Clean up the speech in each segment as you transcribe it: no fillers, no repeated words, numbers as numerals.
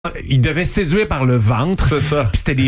Il devait séduire par le ventre. C'est ça. Puis c'était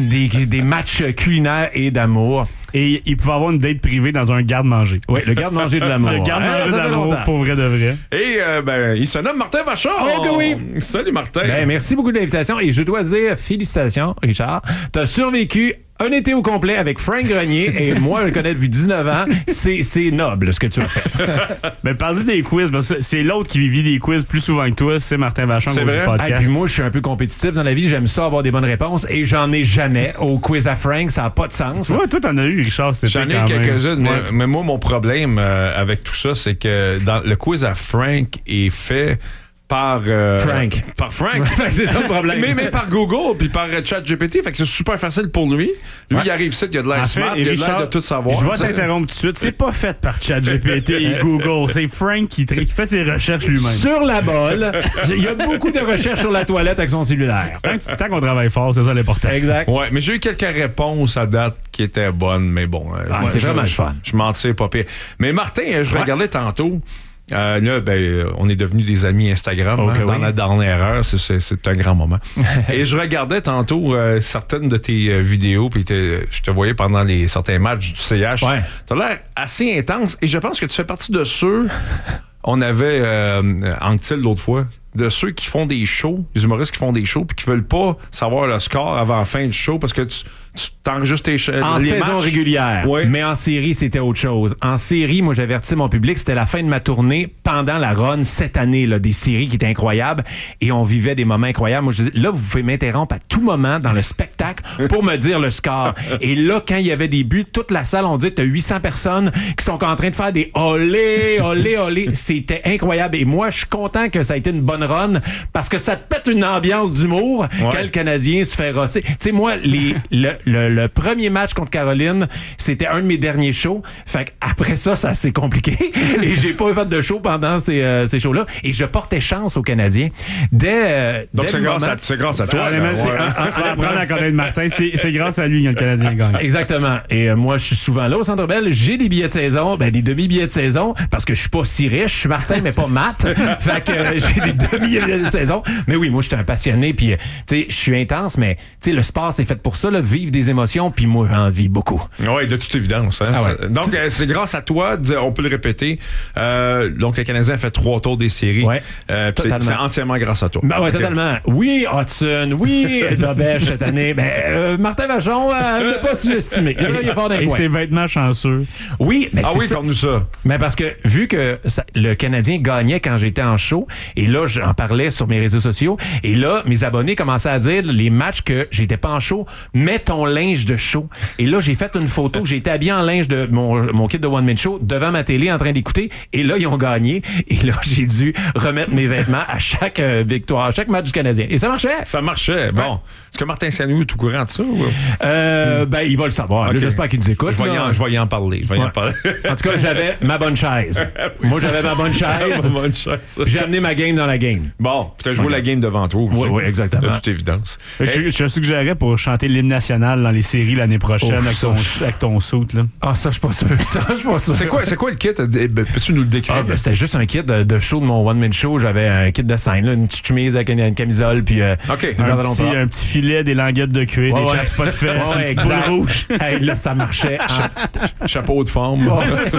des matchs culinaires et d'amour. Et il pouvait avoir une date privée dans un garde-manger. Oui, le garde-manger de l'amour. Le garde-manger de l'amour, pour vrai de vrai. Et il se nomme Martin Vachon. Oui. Salut Martin. Merci beaucoup de l'invitation. Et je dois dire, félicitations, Richard. Tu as survécu un été au complet avec Frank Grenier. Et moi, je le connais depuis 19 ans. C'est noble ce que tu as fait. Mais parle-y des quiz, parce que c'est l'autre qui vit des quiz plus souvent que toi, c'est Martin Vachon C'est vrai? du podcast. Puis moi, je suis un peu compétitif dans la vie. J'aime ça avoir des bonnes réponses. Et j'en ai jamais au quiz à Frank. Ça n'a pas de sens. Ouais, toi, t'en as eu, Richard. J'en ai quelques-unes, mais moi, mon problème avec tout ça, c'est que dans le quiz à Frank est fait par Frank. Par Frank. C'est ça le problème. mais par Google puis par ChatGPT. Fait que c'est super facile pour lui. Lui, il arrive ici, il a de l'air smart, il a de l'air de tout savoir. Je vais t'interrompre tout de suite. C'est pas fait par ChatGPT et Google. C'est Frank qui fait ses recherches lui-même. Sur la bolle, il y a beaucoup de recherches sur la toilette avec son cellulaire. Tant qu'on travaille fort, c'est ça l'important. Exact. Ouais, mais j'ai eu quelques réponses à date qui étaient bonnes, mais bon. C'est vraiment fun. Je m'en tire pas pire. Mais Martin, je regardais tantôt. Là, on est devenus des amis Instagram dans la dernière heure. C'est un grand moment. Et je regardais tantôt certaines de tes vidéos, puis je te voyais pendant certains matchs du CH. Ouais. T'as l'air assez intense, et je pense que tu fais partie de ceux... On avait Anctil l'autre fois, de ceux qui font des shows, les humoristes qui font des shows, puis qui veulent pas savoir le score avant la fin du show, parce que tu t'enregistres en les saison matchs régulière. Oui. Mais en série, c'était autre chose. En série, moi, j'avertis mon public, c'était la fin de ma tournée pendant la run cette année, là, des séries qui étaient incroyables, et on vivait des moments incroyables. Moi, je dis, là, vous pouvez m'interrompre à tout moment dans le spectacle pour me dire le score. Et là, quand il y avait des buts, toute la salle, on dit, t'as 800 personnes qui sont en train de faire des olé, olé, olé. C'était incroyable. Et moi, je suis content que ça a été une bonne run, parce que ça te pète une ambiance d'humour quand le Canadien se fait rosser. Tu sais, moi, le premier match contre Caroline, c'était un de mes derniers shows. Fait qu'après ça s'est compliqué. Et j'ai pas fait de show pendant ces shows-là. Et je portais chance aux Canadiens. Donc, c'est grâce à toi. Tu vas apprendre à connaître Martin. C'est grâce à lui que le Canadien gagne. Exactement. Et moi, je suis souvent là au Centre Bell. J'ai des billets de saison, des demi-billets de saison, parce que je suis pas si riche. Je suis Martin, mais pas Matt. Fait que j'ai des demi-billets de saison. Mais oui, moi, je suis un passionné. Puis, tu sais, je suis intense, mais tu sais, le sport, c'est fait pour ça, là, vivre des émotions. Puis moi, j'en vis beaucoup. Oui, de toute évidence. Hein? Donc, c'est grâce à toi, on peut le répéter. Donc, le Canadien a fait 3 tours des séries. Ouais, c'est entièrement grâce à toi. Oui, totalement. Oui, Hudson. Oui, Dobèche cette année. Martin Vachon, ne pas sous-estimer. Il est fort d'un Et point. ses vêtements chanceux. Oui, mais c'est ça. Parle-nous ça. Mais parce que, vu que le Canadien gagnait quand j'étais en show, et là, j'en parlais sur mes réseaux sociaux, et là, mes abonnés commençaient à dire, les matchs que j'étais pas en show, mets ton linge de show. Et là, j'ai fait une photo, j'ai été habillé en linge de mon kit de One Man Show devant ma télé en train d'écouter, et là, ils ont gagné, et là, j'ai dû remettre mes vêtements à chaque victoire, à chaque match du Canadien. Et ça marchait. Ça marchait. Bon. Est-ce que Martin Saint-Louis est au courant de ça? Ou... il va le savoir. Okay. Là, j'espère qu'il nous écoute. Je vais y en parler. En tout cas, j'avais ma bonne chaise. Moi, j'avais ma bonne chaise. J'ai amené ma game dans la game. Bon, tu as joué la game devant toi. Oui, exactement. De toute évidence. Je suggérerais pour chanter l'hymne national dans les séries l'année prochaine avec ton suit, là. Ah, ça, je suis pas sûr. C'est quoi le kit? Peux-tu nous le décrire? C'était juste un kit de show de mon One Man Show. J'avais un kit de scène, là, une petite chemise avec une camisole, puis un petit filet, des languettes de cuir, des chaps pas de fesses, un petit boule rouge. Hey, là, ça marchait. Chapeau de forme.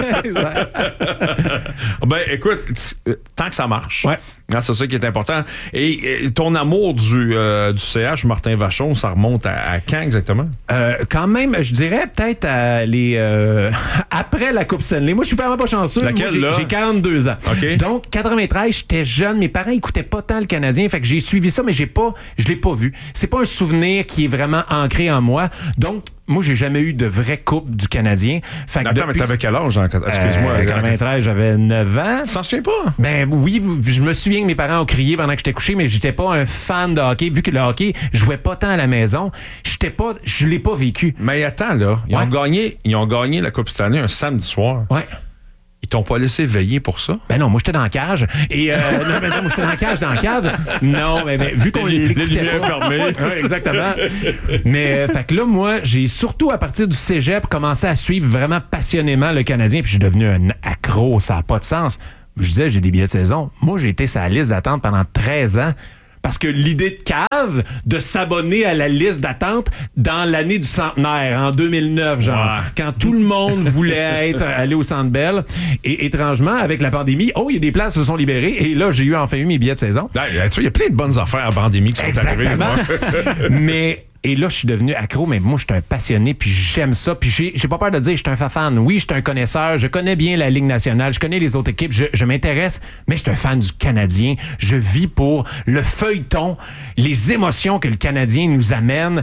Écoute, tant que ça marche, c'est ça qui est important. Et ton amour du CH, Martin Vachon, ça remonte à quand exactement? Quand même, je dirais peut-être après la Coupe Stanley. Moi, je suis vraiment pas chanceux. Laquelle, moi, j'ai 42 ans. Okay. Donc, 93, j'étais jeune. Mes parents écoutaient pas tant le Canadien. Fait que j'ai suivi ça, mais je l'ai pas vu. C'est pas un souvenir qui est vraiment ancré en moi. Donc, moi, j'ai jamais eu de vraie coupe du Canadien. Fait que mais t'avais quel âge? Excuse-moi. 93, j'avais 9 ans. Tu t'en souviens pas? Oui, je me souviens que mes parents ont crié pendant que j'étais couché, mais j'étais pas un fan de hockey. Vu que le hockey, je jouais pas tant à la maison, je l'ai pas vécu. Mais attends, là. Ils ont gagné la Coupe Stanley un samedi soir. Ouais. Ils t'ont pas laissé veiller pour ça? Ben non, moi j'étais dans la cage. Et moi j'étais dans la cage, dans la cave. Non, mais vu qu'on l'écoutait pas. Fermées. Ouais, exactement. Mais fait que là, moi, j'ai surtout à partir du cégep commencé à suivre vraiment passionnément le Canadien. Puis je suis devenu un accro, ça n'a pas de sens. Je disais, j'ai des billets de saison. Moi, j'ai été sur la liste d'attente pendant 13 ans Parce que l'idée de cave de s'abonner à la liste d'attente dans l'année du centenaire, en 2009, genre, quand tout le monde voulait aller au Centre Bell. Et étrangement, avec la pandémie, il y a des places qui se sont libérées. Et là, j'ai enfin eu mes billets de saison. Il y a plein de bonnes affaires à pandémie qui sont arrivées. Mais... Et là, je suis devenu accro, mais moi, je suis un passionné, puis j'aime ça. Puis j'ai pas peur de dire, je suis un fan. Oui, je suis un connaisseur. Je connais bien la Ligue nationale. Je connais les autres équipes. Je m'intéresse, mais je suis un fan du Canadien. Je vis pour le feuilleton, les émotions que le Canadien nous amène.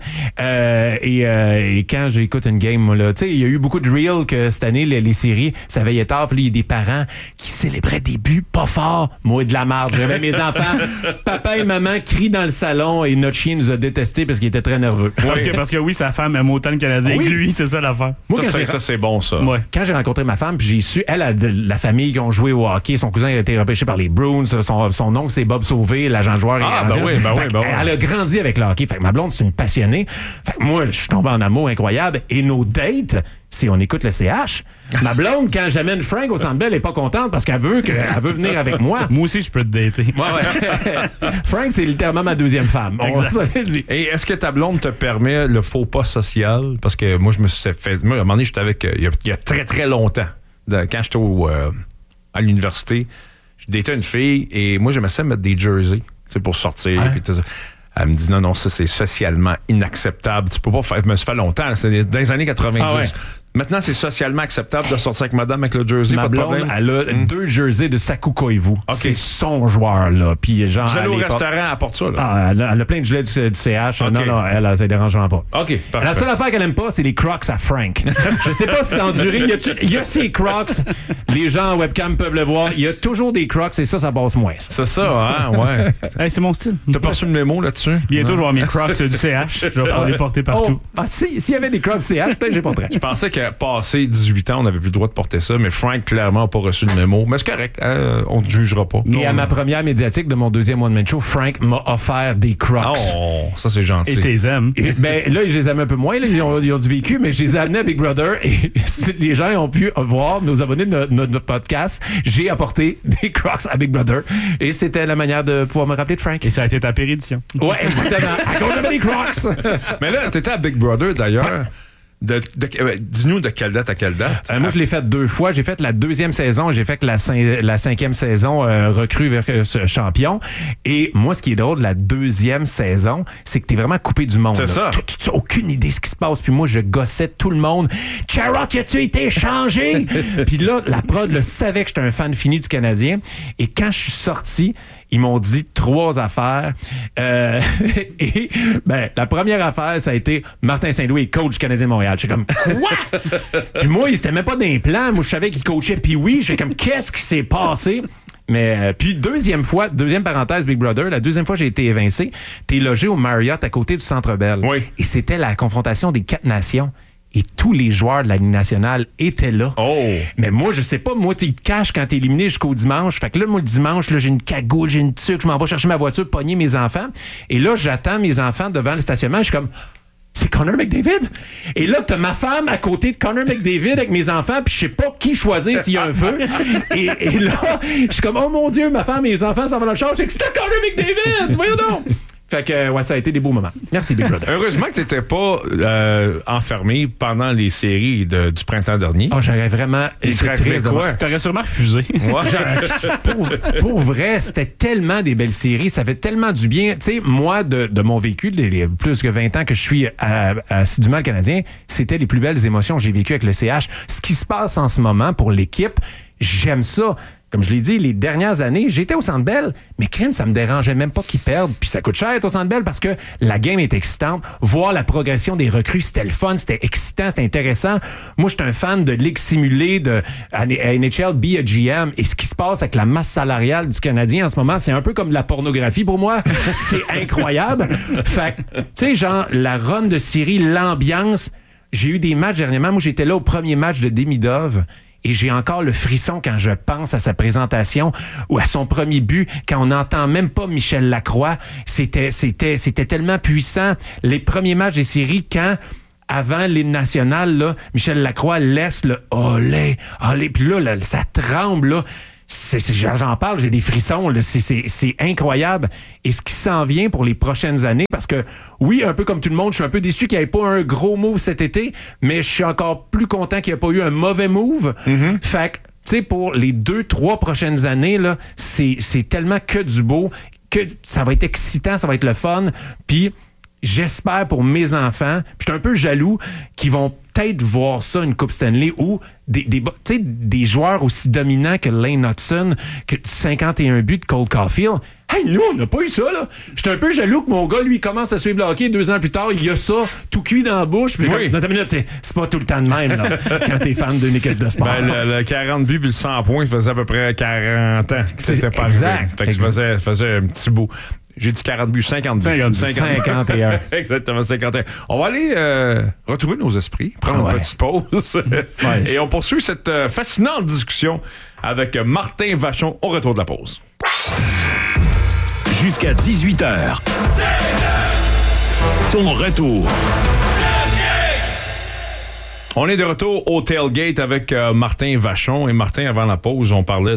Et quand j'écoute une game, moi, là, tu sais, il y a eu beaucoup de reels que cette année, les séries, ça veillait tard. Puis là, il y a des parents qui célébraient des buts pas forts. Moi, de la merde. J'avais mes enfants. Papa et maman crient dans le salon et notre chien nous a détestés parce qu'il était très nerveux. Parce que oui, sa femme aime autant le Canadien que lui, c'est ça l'affaire. Moi, ça, c'est bon, ça. Ouais. Quand j'ai rencontré ma femme, puis j'ai su, elle a de la famille qui ont joué au hockey. Son cousin a été repêché par les Bruins. Son oncle, c'est Bob Sauvé, l'agent de joueur. Elle a grandi avec le hockey. Fait que ma blonde, c'est une passionnée. Fait que moi, je suis tombé en amour incroyable. Et nos dates, si on écoute le CH, ma blonde, quand j'amène Frank au Centre Bell, elle n'est pas contente parce qu'elle veut venir avec moi. Moi aussi, je peux te dater. Frank, c'est littéralement ma deuxième femme. Et est-ce que ta blonde te permet le faux pas social? Parce que moi, je me suis fait... Moi, à un moment donné, j'étais avec... Il y a très, très longtemps, quand j'étais à l'université, je datais une fille et moi, j'aimais ça mettre des jerseys pour sortir. Puis tout ça. Elle me dit non, ça c'est socialement inacceptable. Tu peux pas faire. Mais ça fait longtemps, c'est dans les années 90. Maintenant, c'est socialement acceptable de sortir avec madame avec le jersey, pas de problème. Elle a 2 jerseys de Saku Koivu. C'est son joueur, là. Puis, genre, vous allez au restaurant, elle apporte ça, là. Elle a plein de gilets du CH. Non, elle, ça ne dérange pas. OK, parfait. La seule affaire qu'elle aime pas, c'est les Crocs à Frank. Je sais pas si c'est enduré. Il y a ces Crocs. Les gens en webcam peuvent le voir. Il y a toujours des Crocs et ça passe moins. C'est ça, hein? Ouais. Hey, c'est mon style. T'as pas reçu le mémo là-dessus? Bientôt, je vais avoir mes Crocs du CH. Je vais pouvoir les porter partout. S'il y avait des Crocs CH, peut-être j'ai pas de. Je pensais que passé 18 ans, on n'avait plus le droit de porter ça, mais Frank, clairement, n'a pas reçu le mémo. Mais c'est correct, on ne jugera pas. Et à ma première médiatique de mon deuxième one-man show, Frank m'a offert des Crocs. Oh, ça, c'est gentil. Et t'es aimes. Là, je les aime un peu moins. Là, ils ont du vécu, mais je les ai amenés à Big Brother et les gens ont pu voir, nos abonnés de notre podcast. J'ai apporté des Crocs à Big Brother et c'était la manière de pouvoir me rappeler de Frank. Et ça a été ta pérédition. Ouais, exactement. À cause de mes Crocs. Mais là, t'étais à Big Brother, d'ailleurs. Dis-nous de quelle date à quelle date? Moi, je l'ai fait 2 fois. J'ai fait la 2e saison. J'ai fait la 5e saison recrue vers champion. Et moi, ce qui est drôle de la 2e saison, c'est que t'es vraiment coupé du monde. C'est ça. Tu n'as aucune idée de ce qui se passe. Puis moi, je gossais tout le monde. Charrot, as-tu été échangé? Puis là, la prod le savait que j'étais un fan fini du Canadien. Et quand je suis sorti, ils m'ont dit 3 affaires. Et la première affaire, ça a été Martin Saint-Louis, coach du Canadien de Montréal. J'étais comme, quoi? Puis moi, c'était même pas d'un plan. Moi, je savais qu'il coachait. Puis oui, j'étais comme, qu'est-ce qui s'est passé? Mais puis deuxième parenthèse, Big Brother, la 2e fois j'ai été évincé. T'es logé au Marriott à côté du Centre Bell. Oui. Et c'était la confrontation des 4 nations. Et tous les joueurs de la Ligue nationale étaient là. Oh. Mais moi, je sais pas, moi, ils te cachent quand t'es éliminé jusqu'au dimanche. Fait que là, moi, le dimanche, là, j'ai une cagoule, j'ai une tuque, je m'en vais chercher ma voiture, pogner mes enfants. Et là, j'attends mes enfants devant le stationnement. Je suis comme, c'est Connor McDavid? Et là, t'as ma femme à côté de Connor McDavid avec mes enfants, puis je sais pas qui choisir s'il y a un feu. Et là, je suis comme, oh mon Dieu, ma femme et mes enfants s'en vont dans le char. C'est que c'était Connor McDavid! Voyons donc! Fait que, ça a été des beaux moments. Merci, Big Brother. Heureusement que tu n'étais pas enfermé pendant les séries du printemps dernier. J'aurais vraiment été triste de quoi? T'aurais sûrement refusé. Pour vrai, c'était tellement des belles séries. Ça fait tellement du bien. Tu sais, moi, de mon vécu, les plus que 20 ans que je suis assidûment le Canadien, c'était les plus belles émotions que j'ai vécues avec le CH. Ce qui se passe en ce moment pour l'équipe, j'aime ça. Comme je l'ai dit, les dernières années, j'étais au Centre Bell, mais crime, ça me dérangeait même pas qu'ils perdent. Puis ça coûte cher être au Centre Bell parce que la game est excitante. Voir la progression des recrues, c'était le fun, c'était excitant, c'était intéressant. Moi, je suis un fan de ligue simulée, de NHL, be a GM. Et ce qui se passe avec la masse salariale du Canadien en ce moment, c'est un peu comme de la pornographie pour moi. C'est incroyable. Fait que, tu sais, genre, la run de série, l'ambiance. J'ai eu des matchs dernièrement. Moi, j'étais là au premier match de Demidov. Et j'ai encore le frisson quand je pense à sa présentation ou à son premier but, quand on n'entend même pas Michel Lacroix. C'était tellement puissant. Les premiers matchs des séries, quand, avant l'hymne national, là, Michel Lacroix laisse le « olé, olé », puis là, ça tremble, là. J'en parle, j'ai des frissons. Là, c'est incroyable. Et ce qui s'en vient pour les prochaines années, parce que oui, un peu comme tout le monde, je suis un peu déçu qu'il n'y ait pas un gros move cet été, mais je suis encore plus content qu'il n'y ait pas eu un mauvais move. Fait que, tu sais, pour les 2-3 prochaines années, là, c'est tellement que du beau, que ça va être excitant, ça va être le fun. Puis j'espère pour mes enfants, puis je suis un peu jaloux, qu'ils vont peut-être voir ça, une Coupe Stanley, où des joueurs aussi dominants que Lane Hutson, que 51 buts de Cole Caulfield. Hey, nous, on n'a pas eu ça, là. J'étais un peu jaloux que mon gars, lui, commence à suivre le hockey 2 ans plus tard. Il a ça, tout cuit dans la bouche. Puis oui. C'est pas tout le temps de même, là, quand t'es fan d'une équipe de sport. Le 40 buts puis le 100 points, il faisait à peu près 40 ans que c'était pas arrivé. Fait que ça faisait un petit bout. J'ai dit 40 buts, 50 buts. 51. Exactement, 51. On va aller retrouver nos esprits, prendre une petite pause. Et on poursuit cette fascinante discussion avec Martin Vachon au retour de la pause. Jusqu'à 18h. Ton retour. On est de retour au Tailgate avec Martin Vachon. Et Martin, avant la pause,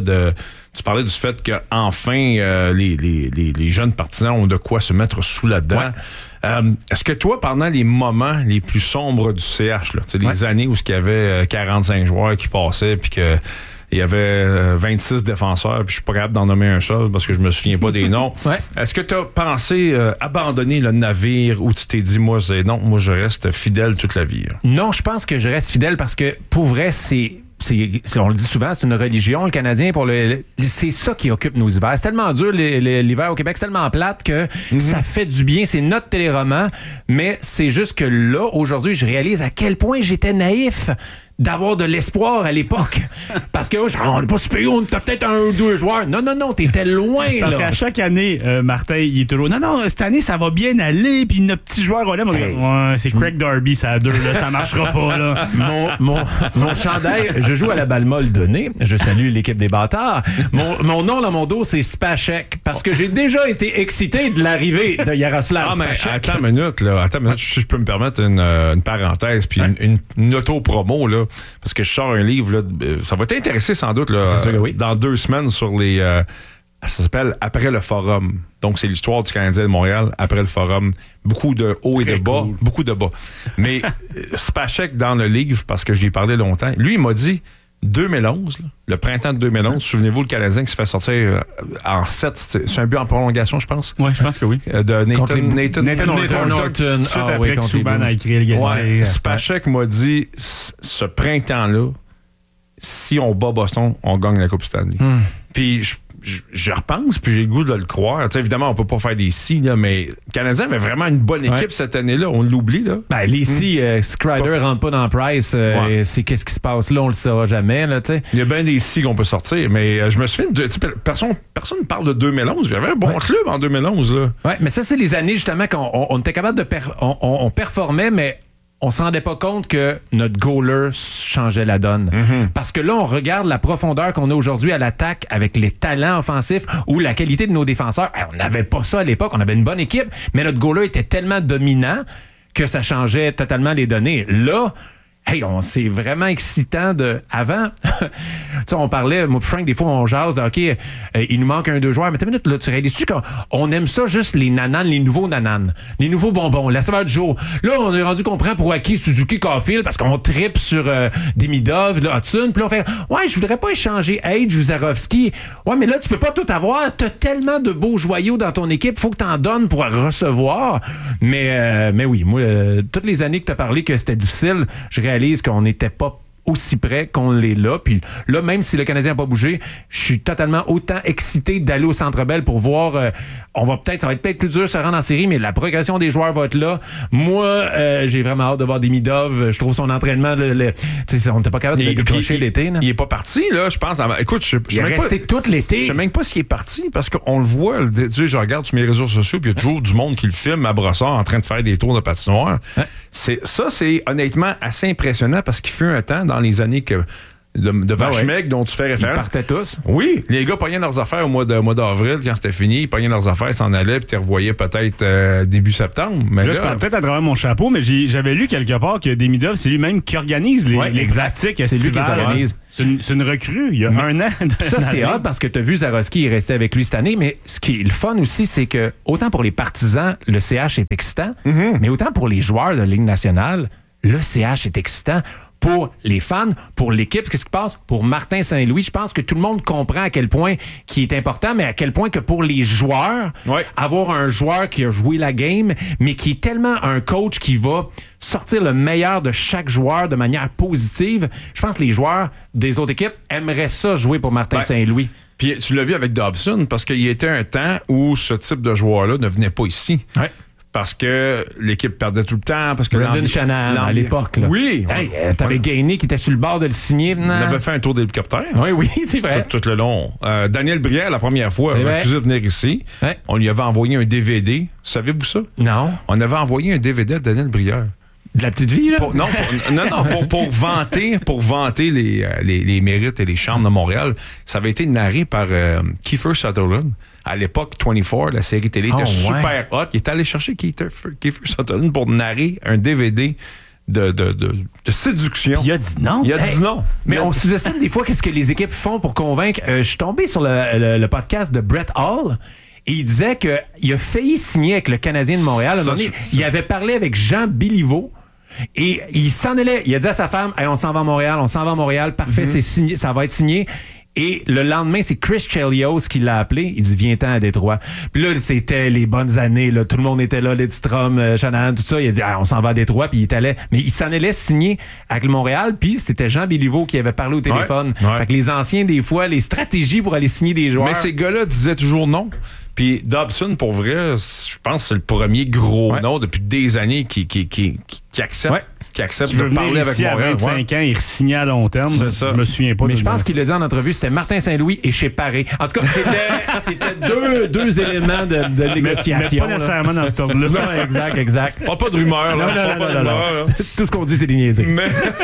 tu parlais du fait qu'enfin, les jeunes partisans ont de quoi se mettre sous la dent. Ouais. Est-ce que toi, pendant les moments les plus sombres du CH, là, les années où il y avait 45 joueurs qui passaient, puis que il y avait 26 défenseurs, puis je suis pas capable d'en nommer un seul parce que je me souviens pas des noms. Est-ce que tu as pensé abandonner le navire ou tu t'es dit, moi je reste fidèle toute la vie? Non, je pense que je reste fidèle parce que, pour vrai, on le dit souvent, c'est une religion, le Canadien. C'est ça qui occupe nos hivers. C'est tellement dur, l'hiver au Québec, c'est tellement plate que ça fait du bien. C'est notre téléroman, mais c'est juste que là, aujourd'hui, je réalise à quel point j'étais naïf d'avoir de l'espoir à l'époque. Parce que on n'est pas super, on a peut-être 1 ou 2 joueurs. Non, t'étais loin. Parce qu'à chaque année, Martin, il est toujours... Non, cette année, ça va bien aller, puis notre petit joueur, c'est Craig Darby, ça a 2, là, ça marchera pas, là. Mon chandail, je joue à la balle molle donnée. Je salue l'équipe des bâtards. Mon nom dans mon dos, c'est Spacek, parce que j'ai déjà été excité de l'arrivée de Yaroslav Spacek. Attends une minute, si je peux me permettre une parenthèse, puis une auto-promo, là. Parce que je sors un livre, là, ça va t'intéresser sans doute là, dans 2 semaines sur les... ça s'appelle « Après le Forum ». Donc, c'est l'histoire du Canadien de Montréal après le Forum. Beaucoup de hauts et de bas. Cool. Beaucoup de bas. Mais Spacek, dans le livre, parce que j'y ai parlé longtemps, lui, il m'a dit 2011, là, le printemps de 2011, souvenez-vous, le Canadien qui se fait sortir en 7, c'est un but en prolongation, je pense. Oui, je pense que oui. De Nathan Norton. Suite après que Subban a écrit l'égalité. Spacek m'a dit, ce printemps-là, si on bat Boston, on gagne la Coupe Stanley. Puis je repense, puis j'ai le goût de le croire. T'sais, évidemment, on peut pas faire des si, là, mais le Canadien avait vraiment une bonne équipe cette année-là. On l'oublie, là. Ben, les si, Scrider rentre pas dans Price. C'est qu'est-ce qui se passe là, on le saura jamais, là, tu sais. Il y a bien des si qu'on peut sortir, mais je me souviens, personne ne parle de 2011. Il y avait un bon club en 2011, là. Oui, mais ça, c'est les années, justement, qu'on était capable de... on performait, mais... on se rendait pas compte que notre goaler changeait la donne. Parce que là, on regarde la profondeur qu'on a aujourd'hui à l'attaque avec les talents offensifs ou la qualité de nos défenseurs. On n'avait pas ça à l'époque. On avait une bonne équipe, mais notre goaler était tellement dominant que ça changeait totalement les données. Là, c'est vraiment excitant avant. On parlait, moi, Frank, des fois, on jase de OK, il nous manque 1-2 joueurs. Mais t'as une minute, là, tu réalises-tu qu'on aime ça juste les nananes, les nouveaux nananes, les nouveaux bonbons, la saveur du jour. Là, on est rendu qu'on prend pour acquis Suzuki Caulfield parce qu'on tripe sur Demidov, Hudson. Puis là, on fait je voudrais pas échanger Age ou Zarovski. Ouais, mais là, tu peux pas tout avoir. T'as tellement de beaux joyaux dans ton équipe. Faut que t'en donnes pour recevoir. Mais oui, moi, toutes les années que t'as parlé que c'était difficile, je réalise qu'on n'était pas aussi près qu'on l'est là. Puis là, même si le Canadien n'a pas bougé, je suis totalement autant excité d'aller au Centre Bell pour voir. Ça va être peut-être plus dur de se rendre en série, mais la progression des joueurs va être là. Moi, j'ai vraiment hâte de voir Demidov. Je trouve son entraînement, on n'était pas capable de le décrocher l'été. Là. Il est pas parti, là, je pense. Écoute, il est resté tout l'été. Je sais même pas s'il est parti, parce qu'on le voit. Je regarde sur mes réseaux sociaux, puis il y a toujours du monde qui le filme à Brossard en train de faire des tours de patinoire. C'est honnêtement assez impressionnant, parce qu'il fut un temps dans les années que de vache-maigre dont tu fais référence. Ils partaient tous. Oui, les gars pognaient leurs affaires au mois d'avril, quand c'était fini. Ils pognaient leurs affaires, ils s'en allaient, puis tu les revoyais peut-être début septembre. Mais là, je parle peut-être à travers mon chapeau, mais j'avais lu quelque part que Demidov, c'est lui-même qui organise les pratiques. C'est lui qui les organise. C'est une recrue, il y a un an. Ça, c'est hot parce que tu as vu Zaroski, il est resté avec lui cette année, mais ce qui est le fun aussi, c'est que autant pour les partisans, le CH est excitant, mais autant pour les joueurs de la Ligue nationale, le CH est excitant. Pour les fans, pour l'équipe, qu'est-ce qui passe? Pour Martin Saint-Louis, je pense que tout le monde comprend à quel point qui est important, mais à quel point que pour les joueurs, avoir un joueur qui a joué la game, mais qui est tellement un coach qui va sortir le meilleur de chaque joueur de manière positive, je pense que les joueurs des autres équipes aimeraient ça jouer pour Martin Saint-Louis. Puis tu l'as vu avec Dobson, parce qu'il y était un temps où ce type de joueur-là ne venait pas ici. Ouais. Parce que l'équipe perdait tout le temps. Parce que Brendan Shanahan, à l'époque. Là. Oui. Hey, t'avais Gainé qui était sur le bord de le signer. Il avait fait un tour d'hélicoptère. Oui, c'est vrai. Tout le long. Daniel Brière, la première fois, a refusé de venir ici. Ouais. On lui avait envoyé un DVD. Savez-vous ça? Non. On avait envoyé un DVD à Daniel Brière. De la petite vie, là? Pour vanter les mérites et les charmes de Montréal. Ça avait été narré par Kiefer Sutherland. À l'époque, 24, la série télé était super hot. Il est allé chercher Kiefer Sutherland pour narrer un DVD de séduction. Puis il a dit non. Il a dit non. Mais on sous-estime des fois qu'est-ce que les équipes font pour convaincre. Je suis tombé sur le podcast de Brett Hall. Et il disait qu'il a failli signer avec le Canadien de Montréal. Il avait parlé avec Jean Béliveau. Et il s'en allait. Il a dit à sa femme, hey, on s'en va à Montréal. Parfait, c'est signé, ça va être signé. Et le lendemain, c'est Chris Chelios qui l'a appelé. Il dit, viens-t'en à Détroit. Puis là, c'était les bonnes années. Là. Tout le monde était là, Lidstrom, Shanahan, tout ça. Il a dit, on s'en va à Détroit. Puis il est allé. Mais il s'en allait signer avec le Montréal. Puis c'était Jean Béliveau qui avait parlé au téléphone. Fait que les anciens, des fois, les stratégies pour aller signer des joueurs. Mais ces gars-là disaient toujours non. Puis Dobson, pour vrai, je pense que c'est le premier gros nom depuis des années qui accepte. Qui accepte de parler avec Montréal. À 25 ans, il re-signait à long terme. C'est ça. Je me souviens pas. Mais je pense qu'il l'a dit en entrevue, c'était Martin Saint-Louis et chez Paré. En tout cas, c'était deux éléments de négociation. Mais pas nécessairement dans ce ordre-là. Non, exact. Pas de rumeurs. Non. Tout ce qu'on dit, c'est des niaiseries. Mais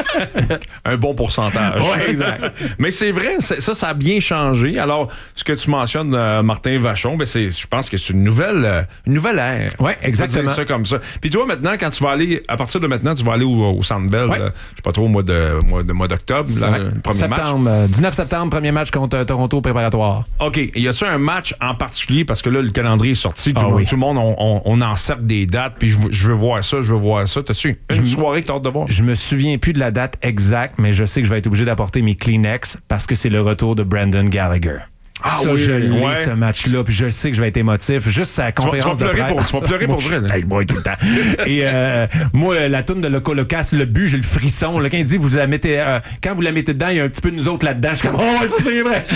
un bon pourcentage. Oui, exact. Mais c'est vrai, ça a bien changé. Alors, ce que tu mentionnes, Martin Vachon, je pense que c'est une nouvelle ère. Oui, exactement. On va dire ça comme ça. Puis toi, maintenant, quand tu vas aller, à partir de maintenant, tu vas aller au Centre Bell, je sais pas trop, au mois d'octobre, le premier match. 19 septembre, premier match contre Toronto préparatoire. OK. Y a-tu un match en particulier? Parce que là, le calendrier est sorti. Tout le monde, on encercle des dates, puis je veux voir ça. T'as-tu une soirée que t'as hâte de voir? Je me souviens plus de la date exacte, mais je sais que je vais être obligé d'apporter mes Kleenex parce que c'est le retour de Brandon Gallagher. Je l'ai, ce match-là, puis je sais que je vais être émotif. Juste sa conférence de presse. Tu vas pleurer pour vrai. Hey, boy, tout le temps. Et moi, la toune de Loco Locas, le but, j'ai le frisson. Là, quand il dit, quand vous la mettez dedans, il y a un petit peu de nous autres là-dedans. Je suis comme, ça c'est vrai.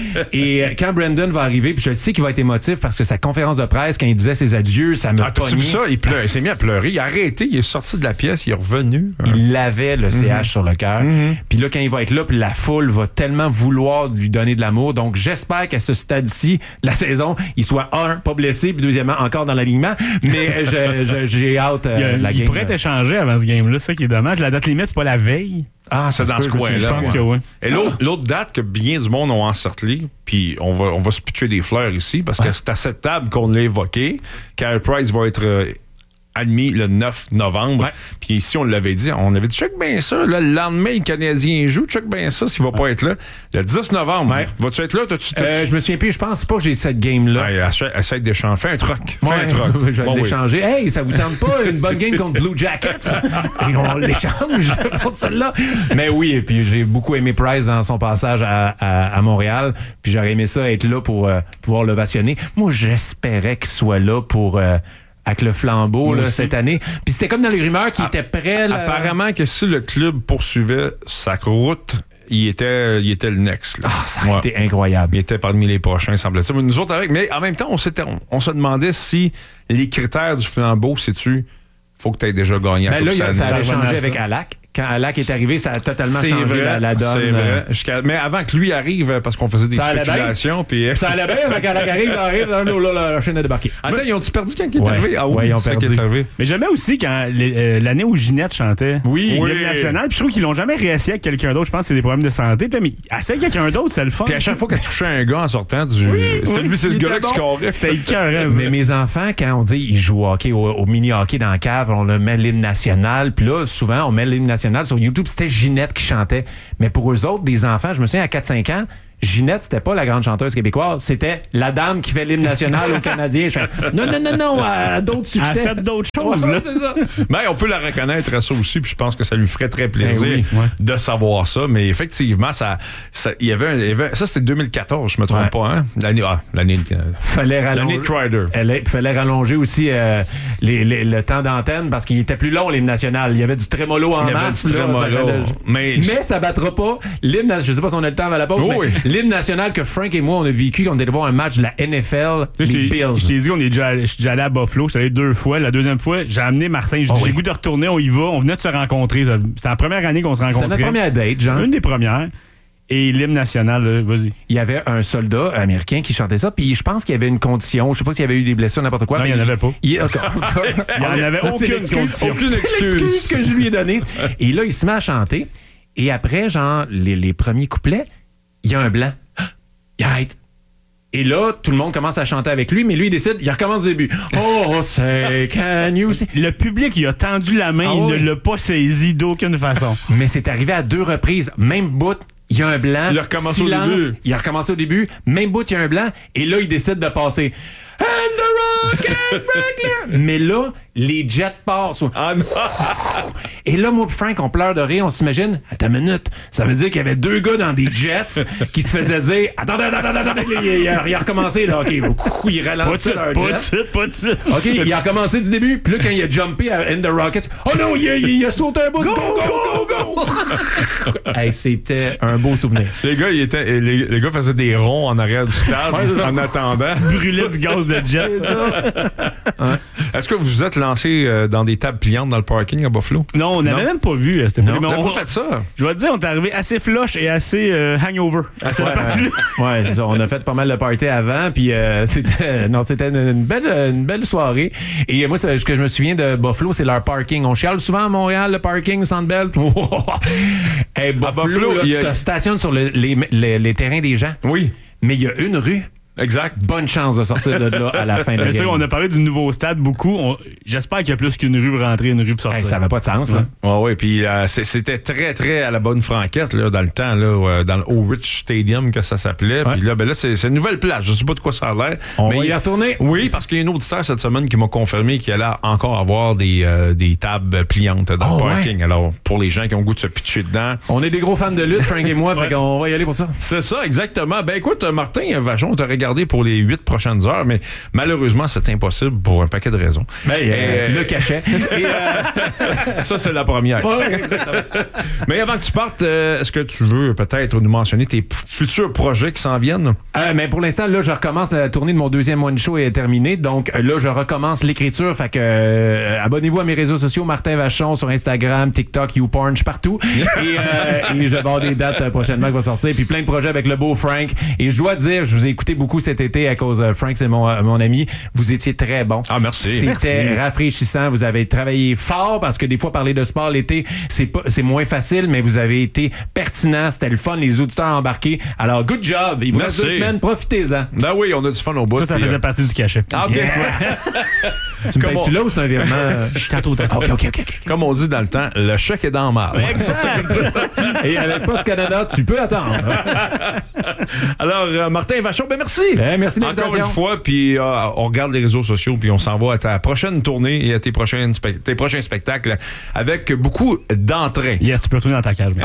Et quand Brandon va arriver, puis je sais qu'il va être émotif parce que sa conférence de presse, quand il disait ses adieux, ça me pognait. T'as-tu vu ça? Il s'est mis à pleurer. Il a arrêté, il est sorti de la pièce, il est revenu. Il avait le CH sur le cœur. Puis là, quand il va être là, puis la foule va tellement vouloir lui donner de l'amour. Donc, j'espère qu'à ce stade-ci de la saison, il soit pas blessé, puis deuxièmement, encore dans l'alignement. Mais j'ai hâte la game. Il pourrait être échangé avant ce game-là, ça qui est dommage. La date limite, c'est pas la veille. C'est dans ce coin-là. Je pense que oui. Et l'autre date que bien du monde ont encerclé, puis on va se pitcher des fleurs ici, parce que c'est à cette table qu'on l'a évoqué. Carey Price va être admis le 9 novembre. Puis ici, on l'avait dit, check bien ça. Là, le lendemain, le Canadien joue, check bien ça s'il va pas être là. Le 10 novembre, vas-tu être là? Je me souviens plus, je pense pas que j'ai cette game-là. Essaye d'échanger. Fais un truc. Je vais l'échanger. Hey, ça vous tente pas une bonne game contre Blue Jackets? Et on l'échange contre celle-là. Mais oui, et puis j'ai beaucoup aimé Price dans son passage à Montréal. Puis j'aurais aimé ça être là pour pouvoir l'ovationner. Moi, j'espérais qu'il soit là pour... avec le flambeau là, cette année. Puis c'était comme dans les rumeurs qui étaient prêts. Apparemment que si le club poursuivait sa route, il était le next. Là. Ça a été incroyable. Il était parmi les prochains, semble-t-il. Nous autres avec, mais en même temps, on se demandait si les critères du flambeau, sais-tu, faut que tu aies déjà gagné. Là, ça avait changé avec Alak, Quand Alak est arrivé, ça a totalement changé la donne. C'est vrai. Mais avant que lui arrive, parce qu'on faisait des spéculations. Puis... Ça allait bien, mais quand Alak arrive, la chaîne a débarqué. Attends, ils ont-tu perdu quand il est arrivé? Ah oui, ils ont perdu. Mais j'aimais aussi quand l'année où Ginette chantait. Oui. L'hymne national. Puis je trouve qu'ils l'ont jamais réessayé avec quelqu'un d'autre. Je pense que c'est des problèmes de santé. Puis, mais essayer avec quelqu'un d'autre, c'est le fun. Puis à chaque fois qu'elle touchait un gars en sortant du. C'est ce gars-là qui scorait. C'était écœurant. Mais mes enfants, quand on dit ils jouent au hockey, au mini-hockey dans la cave, on le met l'hymne national. Puis là, souvent, on met l'hymne national sur YouTube. C'était Ginette qui chantait. Mais pour eux autres, des enfants, je me souviens, à 4-5 ans, Ginette, c'était pas la grande chanteuse québécoise, c'était la dame qui fait l'hymne national aux Canadiens. Je fais, non, elle a d'autres succès. Elle a fait d'autres choses, là. C'est ça. Mais on peut la reconnaître à ça aussi, puis je pense que ça lui ferait très plaisir de savoir ça. Mais effectivement, il y avait ça, c'était 2014, je me trompe pas, hein? L'année de Crider. Il fallait rallonger aussi le temps d'antenne parce qu'il était plus long, l'hymne national. Il y avait du trémolo en masse. Mais ça battra pas l'hymne. Je sais pas si on a le temps avant la pause, mais l'hymne national que Frank et moi, on a vécu quand on était voir un match de la NFL, les Bills. Je t'ai dit je suis déjà allé à Buffalo, je suis allé 2 fois. La deuxième fois, j'ai amené Martin. J'ai le goût de retourner, on y va. On venait de se rencontrer. C'était la première année qu'on se rencontrait. C'était notre première date, genre. Une des premières. Et l'hymne national, là, vas-y. Il y avait un soldat américain qui chantait ça, puis je pense qu'il y avait une condition. Je sais pas s'il y avait eu des blessures, n'importe quoi. Non, il n'y en avait pas. Il n'y en avait aucune condition. Aucune excuse que je lui ai donnée. Et là, il se met à chanter. Et après, genre, les premiers couplets, il y a un blanc. Il arrête. Et là, tout le monde commence à chanter avec lui, mais lui, il décide, il recommence du début. Oh, say, can you see? Le public, il a tendu la main, il ne l'a pas saisi d'aucune façon. Mais c'est arrivé à 2 reprises. Même bout, il y a un blanc. Il a recommencé au début. Il a recommencé au début. Même bout, il y a un blanc. Et là, il décide de passer. And the rocket Franklin! Mais là, les jets passent. Ah non! Et là, moi et Frank, on pleure de rire, on s'imagine, attends une minute, ça veut dire qu'il y avait 2 gars dans des jets qui se faisaient dire, attends, il a recommencé, là, OK, il ralentit leur jet. Pas de suite. OK, il a recommencé du début, puis là, quand il a jumpé à In the Rocket, oh non, il a sauté un bout, go! Hey, c'était un beau souvenir. Les gars faisaient des ronds en arrière du stade en attendant. Brûlaient du gaz de jet. Est-ce que vous vous êtes lancé dans des tables pliantes dans le parking à Buffalo? Non, on n'avait même pas vu. On n'a pas fait ça. Je vais te dire, on est arrivé assez flush et assez hangover à cette partie-là. Ouais, c'est ça. On a fait pas mal de party avant, puis c'était une belle soirée. Et moi, ce que je me souviens de Buffalo, c'est leur parking. On chiale souvent à Montréal, le parking, Centre Bell. Hey, Buffalo, tu te stationnes sur les terrains des gens. Oui. Mais il y a une rue. Exact. Bonne chance de sortir de là à la fin de la game. C'est sûr, on a parlé du nouveau stade beaucoup. J'espère qu'il y a plus qu'une rue pour rentrer, une rue pour sortir. Hey, ça n'avait pas de sens, là. Oui, puis c'était très, très à la bonne franquette, là, dans le temps, là, dans le O'Rich Stadium, que ça s'appelait. Puis là, c'est une nouvelle place. Je ne sais pas de quoi ça a l'air. On va y retourner. Oui, parce qu'il y a une auditeur cette semaine qui m'a confirmé qu'il allait encore avoir des tables pliantes dans le parking. Ouais. Alors, pour les gens qui ont le goût de se pitcher dedans. On est des gros fans de lutte, Frank et moi, fait qu'on va y aller pour ça. C'est ça, exactement. Ben écoute, Martin Vachon, t'as regardé pour les 8 prochaines heures, mais malheureusement, c'est impossible pour un paquet de raisons. Le cachet. Ça, c'est la première. Ouais, mais avant que tu partes, est-ce que tu veux peut-être nous mentionner tes futurs projets qui s'en viennent? Mais pour l'instant, là, je recommence la tournée de mon deuxième One Show est terminée. Donc là, je recommence l'écriture. Fait que abonnez-vous à mes réseaux sociaux, Martin Vachon, sur Instagram, TikTok, YouPorn, je suis partout. Et je vais avoir des dates prochainement qui vont sortir. Puis plein de projets avec le beau Frank. Et je dois dire, je vous ai écouté beaucoup cet été à cause de Frank, c'est mon ami. Vous étiez très bon. Ah, merci. C'était rafraîchissant. Vous avez travaillé fort parce que des fois, parler de sport l'été, c'est moins facile, mais vous avez été pertinent. C'était le fun. Les auditeurs embarqués. Alors, good job. Il vous reste 2 semaines. Profitez-en. Ben oui, on a du fun au bout. Ça faisait partie du cachet. Ah, OK. Tu me payes-tu là ou c'est un virement? Je suis tantôt. OK. Comme on dit dans le temps, le chèque est dans le marbre. Et avec Post Canada, tu peux attendre. Alors, Martin Vachon, ben merci. Merci encore une fois, puis on regarde les réseaux sociaux, puis on s'en va à ta prochaine tournée et à tes prochains spectacles avec beaucoup d'entrain. Yes, tu peux retourner dans ta cage.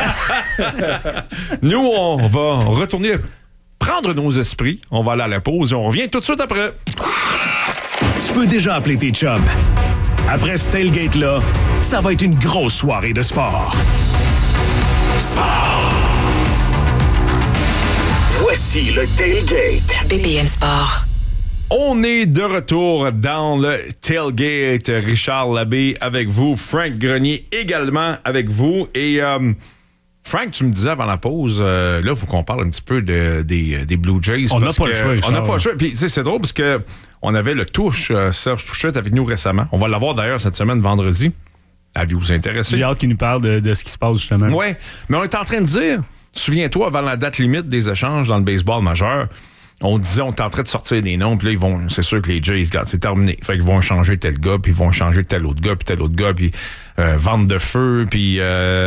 Nous, on va retourner prendre nos esprits. On va aller à la pause et on revient tout de suite après. Tu peux déjà appeler tes chums. Après ce tailgate-là, ça va être une grosse soirée de sport. Sport! Voici le tailgate. BPM Sport. On est de retour dans le Tailgate. Richard Labbé avec vous. Frank Grenier également avec vous. Et Frank, tu me disais avant la pause, là, il faut qu'on parle un petit peu des Blue Jays. On n'a pas le choix, Richard. On n'a pas le choix. Puis, tu sais, c'est drôle parce que on avait le touche, Serge Touchette avec nous récemment. On va l'avoir d'ailleurs cette semaine, vendredi. Avez-vous intéressé? J'ai hâte qu'il nous parle de ce qui se passe, justement. Oui, mais on est en train de dire, souviens-toi, avant la date limite des échanges dans le baseball majeur, on disait, on est en train de sortir des noms, puis là, c'est sûr que les Jays, regarde, c'est terminé. Fait qu'ils vont changer tel gars, puis ils vont changer tel autre gars, puis vente de feu, puis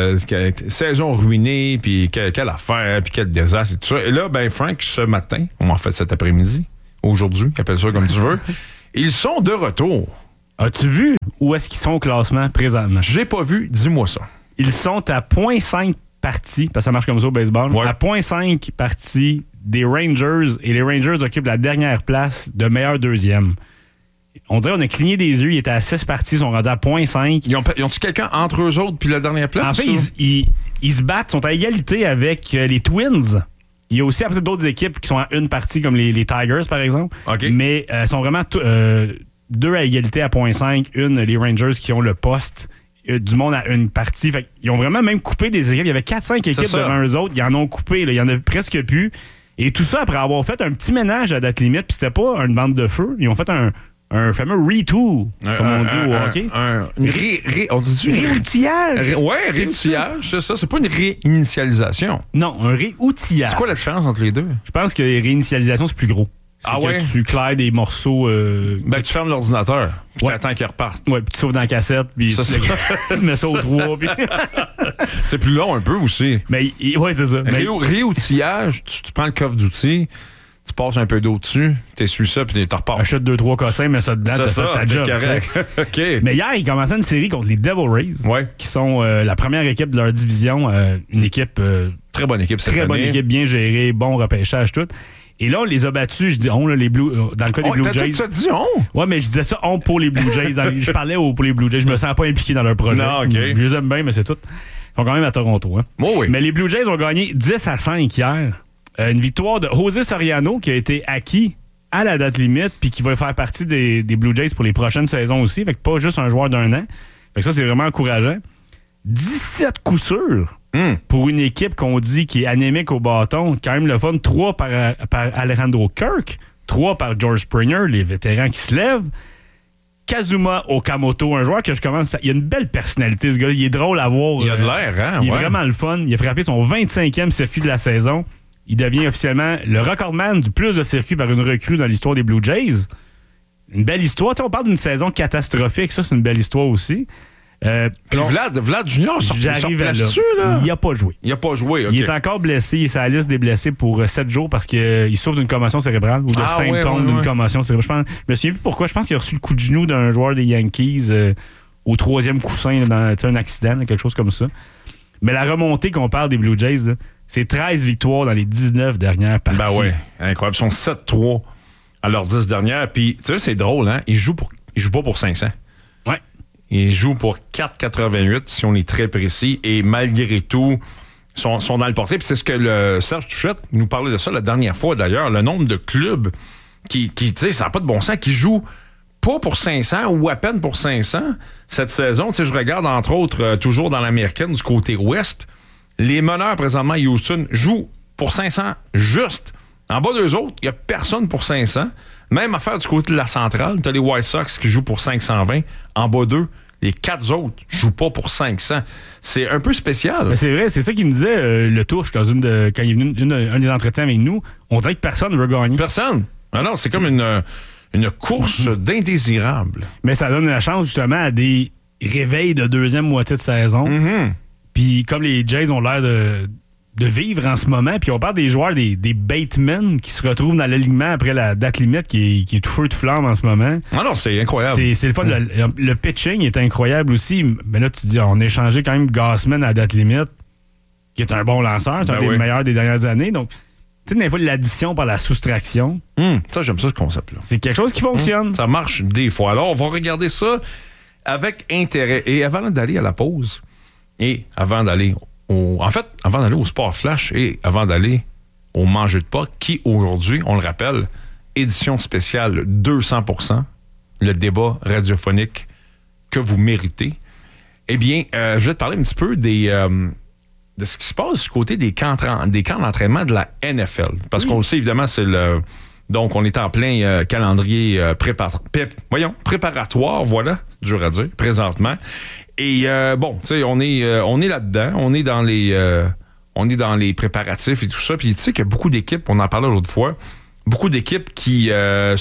saison ruinée, puis quelle affaire, puis quel désastre, et tout ça. Et là, ben Frank, ce matin, ou en fait cet après-midi, aujourd'hui, appelle ça comme tu veux, ils sont de retour. As-tu vu où est-ce qu'ils sont au classement présentement? J'ai pas vu, dis-moi ça. Ils sont à 0.5 parties, parce que ça marche comme ça au baseball, à 0.5 parties des Rangers, et les Rangers occupent la dernière place de meilleur deuxième. On dirait qu'on a cligné des yeux, ils étaient à 6 parties, ils sont rendus à 0.5. Ils ont-tu quelqu'un entre eux autres puis la dernière place? En fait, ils se battent, sont à égalité avec les Twins. Il y a aussi peut-être d'autres équipes qui sont à une partie, comme les Tigers, par exemple. Okay. Mais sont vraiment deux à égalité à 0.5. Une, les Rangers qui ont le poste. Du monde à une partie. Fait, ils ont vraiment même coupé des équipes. Il y avait 4-5 équipes devant eux autres. Ils en ont coupé. Là. Il y en a presque plus. Et tout ça après avoir fait un petit ménage à date limite. Puis c'était pas une bande de feu. Ils ont fait un fameux retool, comme on dit au hockey. On dit réoutillage. Oui, réoutillage, c'est ça. C'est pas une réinitialisation. Non, un réoutillage. C'est quoi la différence entre les deux? Je pense que réinitialisation, c'est plus gros. C'est que tu claires des morceaux... tu fermes l'ordinateur, puis tu attends qu'il reparte. Oui, puis tu sauves dans la cassette, puis tu mets ça au 3. Puis... c'est plus long un peu aussi. Mais oui, c'est ça. Réoutillage, tu prends le coffre d'outils, tu passes un peu d'eau dessus, tu essuies ça, puis tu repars. Achète 2-3 cossins, mets ça dedans, t'as fait ta job. Okay. Mais hier, ils commençaient une série contre les Devil Rays, qui sont la première équipe de leur division, une équipe... très bonne équipe cette année. Très bonne équipe, bien gérée, bon repêchage, tout. Et là, on les a battus, je dis on, là, les Blue, dans le cas des Blue Jays. Tu as dit on? Ouais, mais je disais ça on pour les Blue Jays. Je parlais pour les Blue Jays. Je me sens pas impliqué dans leur projet. Non, okay. Je les aime bien, mais c'est tout. Ils sont quand même à Toronto. Hein. Oh oui. Mais les Blue Jays ont gagné 10-5 hier. Une victoire de José Soriano qui a été acquis à la date limite puis qui va faire partie des Blue Jays pour les prochaines saisons aussi. Fait que pas juste un joueur d'un an. Fait que ça, c'est vraiment encourageant. 17 coups sûrs. Pour une équipe qu'on dit qui est anémique au bâton, quand même le fun. 3 par Alejandro Kirk, 3 par George Springer, les vétérans qui se lèvent. Kazuma Okamoto, un joueur que je commence à... Il a une belle personnalité, ce gars-là. Il est drôle à voir. Il a de l'air, hein? Il est vraiment le fun. Il a frappé son 25e circuit de la saison. Il devient officiellement le recordman du plus de circuits par une recrue dans l'histoire des Blue Jays. Une belle histoire. T'sais, on parle d'une saison catastrophique. Ça, c'est une belle histoire aussi. Puis Vlad Junior j'arrive là. Il n'a pas joué. Il n'a pas joué, OK. Il est encore blessé. Il est sur la liste des blessés pour 7 jours parce qu'il souffre d'une commotion cérébrale ou de symptômes d'une commotion cérébrale. Je me souviens plus pourquoi. Je pense qu'il a reçu le coup de genou d'un joueur des Yankees au 3e coussin dans un accident, quelque chose comme ça. Mais la remontée qu'on parle des Blue Jays, là, c'est 13 victoires dans les 19 dernières parties. Ben ouais, incroyable. Ils sont 7-3 à leurs 10 dernières. Puis, tu sais, c'est drôle, hein? Ils jouent pas pour 500. Ouais. Ils jouent pour 4,88 si on est très précis. Et malgré tout, sont dans le portrait. Puis c'est ce que le Serge Touchette nous parlait de ça la dernière fois, d'ailleurs. Le nombre de clubs qui tu sais, ça n'a pas de bon sens, qui jouent pas pour 500 ou à peine pour 500 cette saison. Tu sais, je regarde, entre autres, toujours dans l'américaine, du côté ouest, les meneurs, présentement, Houston, jouent pour 500 juste. En bas d'eux autres, il n'y a personne pour 500. Même affaire du côté de la centrale, tu as les White Sox qui jouent pour 520. En bas d'eux, les 4 autres ne jouent pas pour 500. C'est un peu spécial. Mais c'est vrai, c'est ça qu'il me disait, le touche, quand il est venu un des entretiens avec nous. On dirait que personne ne veut gagner. Personne. Alors, c'est comme une course d'indésirables. Mais ça donne la chance, justement, à des réveils de deuxième moitié de saison. Mm-hmm. Puis comme les Jays ont l'air de vivre en ce moment, puis on parle des joueurs, des Batemen qui se retrouvent dans l'alignement après la date limite qui est tout feu, tout flamme en ce moment. Ah non, c'est incroyable. C'est le fun. Le pitching est incroyable aussi. Mais là, tu dis, on a échangé quand même Gausman à la date limite, qui est un bon lanceur. C'est un des meilleurs des dernières années. Donc, tu sais, des fois, l'addition par la soustraction. Ça, j'aime ça, ce concept-là. C'est quelque chose qui fonctionne. Ça marche des fois. Alors, on va regarder ça avec intérêt. Et avant d'aller à la pause, et avant d'aller au Sport Flash et avant d'aller au Manger de Pâques, qui aujourd'hui, on le rappelle, édition spéciale 200%, le débat radiophonique que vous méritez. Eh bien, je vais te parler un petit peu de ce qui se passe du côté des camps d'entraînement de la NFL. Parce qu'on le sait, évidemment, donc, on est en plein calendrier préparatoire, voilà, dur à dire, présentement. Et bon, tu sais, on est là-dedans, on est dans les préparatifs et tout ça. Puis tu sais qu'il y a beaucoup d'équipes, on en parlait l'autre fois, beaucoup d'équipes qui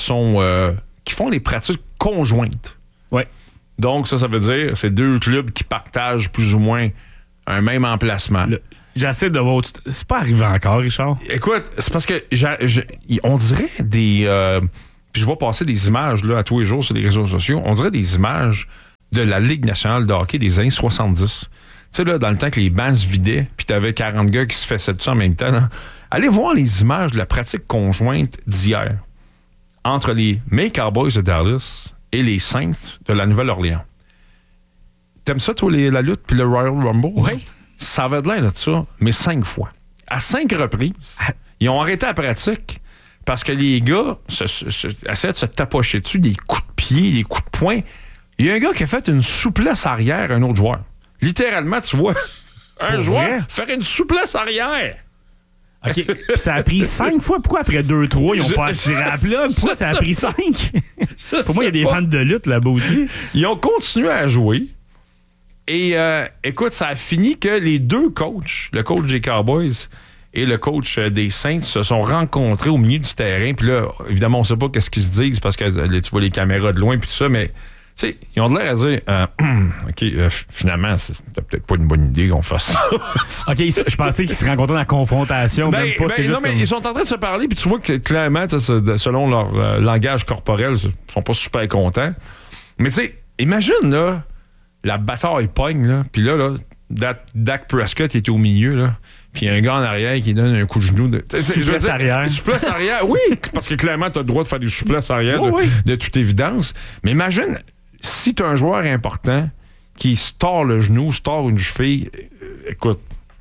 font les pratiques conjointes. Oui. Donc, ça veut dire c'est 2 clubs qui partagent plus ou moins un même emplacement. J'essaie de voir. C'est pas arrivé encore, Richard? Écoute, c'est parce que on dirait des... puis je vois passer des images là, à tous les jours sur les réseaux sociaux. On dirait des images de la Ligue nationale de hockey des années 70. Tu sais, là, dans le temps que les bancs se vidaient, puis t'avais 40 gars qui se faisaient ça en même temps. Là. Allez voir les images de la pratique conjointe d'hier entre les May Cowboys de Dallas et les Saints de la Nouvelle-Orléans. T'aimes ça, toi, la lutte puis le Royal Rumble? Oui. Ça avait de l'air de ça, mais 5 fois. À 5 reprises, ils ont arrêté la pratique parce que les gars essaient de se tapocher dessus, des coups de pied, des coups de poing. Il y a un gars qui a fait une souplesse arrière à un autre joueur. Littéralement, tu vois un joueur faire une souplesse arrière. OK. Puis ça a pris 5 fois. Pourquoi après 2-3, ils n'ont pas attiré à plat? Pourquoi ça a pris 5? Pour moi, il y a des fans de lutte là-bas aussi. Ils ont continué à jouer. Et écoute, ça a fini que les 2 coachs, le coach des Cowboys et le coach des Saints, se sont rencontrés au milieu du terrain. Puis là, évidemment, on ne sait pas qu'est-ce qu'ils se disent parce que tu vois les caméras de loin puis tout ça, mais tu sais, ils ont de l'air à dire OK, finalement, c'est peut-être pas une bonne idée qu'on fasse ça. OK, je pensais qu'ils se rencontraient dans la confrontation. Même pas, c'est juste mais ils sont en train de se parler, puis tu vois que clairement, selon leur langage corporel, ils sont pas super contents. Mais tu sais, imagine, là, la bataille pogne, là, puis là, Dak Prescott il était au milieu, là, puis il y a un gars en arrière qui donne un coup de genou. Souplesse arrière. Souplesse arrière, oui, parce que clairement, tu as le droit de faire des souplesses arrière de toute évidence. Mais imagine, si tu as un joueur important qui se tord le genou, se tord une cheville, écoute,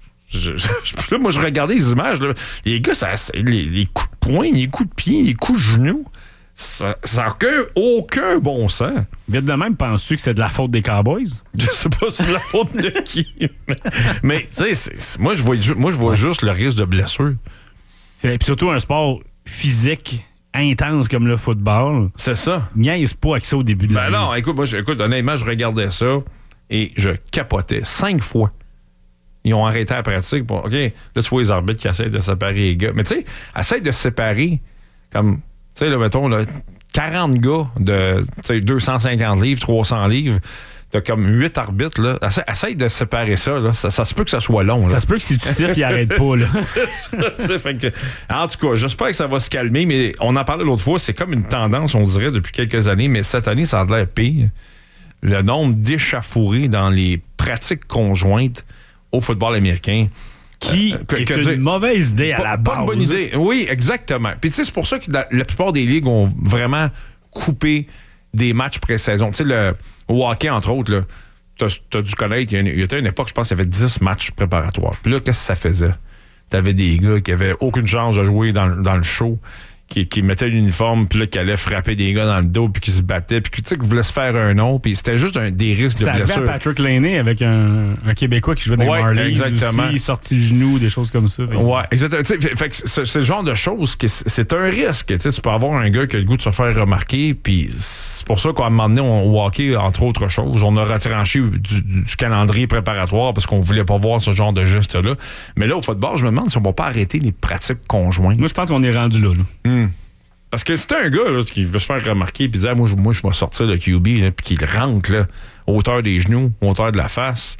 moi, je regardais les images, là, les gars, les coups de poing, les coups de pied, les coups de genou, ça n'a aucun bon sens. Vite de même, penses-tu que c'est de la faute des Cowboys? Je sais pas c'est de la faute de qui. Mais tu sais, moi, je vois juste le risque de blessure. C'est surtout un sport physique intense comme le football. C'est ça. Niaise pas avec ça au début de l'année. Non, écoute, honnêtement, je regardais ça et je capotais 5 fois. Ils ont arrêté la pratique. OK, là, tu vois les arbitres qui essaient de séparer les gars. Mais tu sais, essaie de séparer comme... Tu sais, là, mettons, là, 40 gars de 250 livres, 300 livres, t'as comme 8 arbitres, là. Essaye de séparer ça, là. Ça se peut que ça soit long, là. Ça se peut que si tu tires, il arrête pas, là. C'est ça, fait que, en tout cas, j'espère que ça va se calmer, mais on en parlait l'autre fois, c'est comme une tendance, on dirait, depuis quelques années, mais cette année, ça a l'air pire. Le nombre d'échauffourées dans les pratiques conjointes au football américain. Qui est une mauvaise idée à la base. Pas une bonne idée. Oui, exactement. Puis tu sais, c'est pour ça que la plupart des ligues ont vraiment coupé des matchs pré-saison. Tu sais, au hockey, entre autres, là, t'as dû connaître, il y a une époque, je pense, il y avait 10 matchs préparatoires. Puis là, qu'est-ce que ça faisait? T'avais des gars qui avaient aucune chance de jouer dans le show, qui mettaient l'uniforme, puis là, qui allaient frapper des gars dans le dos, puis qui se battaient, puis tu sais, qui voulaient se faire un nom, puis c'était juste des risques de blessure. C'était Patrick Laney avec un Québécois qui jouait dans les Marlies, exactement. Aussi, sorti le genou, des choses comme ça. Ouais, exactement. Fait que c'est le genre de choses que c'est un risque. Tu peux avoir un gars qui a le goût de se faire remarquer, puis c'est pour ça qu'à un moment donné, au hockey, entre autres choses, on a retranché du calendrier préparatoire parce qu'on voulait pas voir ce genre de geste-là. Mais là, au football, je me demande si on va pas arrêter les pratiques conjointes. Moi, je pense qu'on est rendu là. Parce que c'est un gars là, qui veut se faire remarquer et dire moi je vais sortir le QB puis qu'il rentre là, hauteur des genoux, hauteur de la face.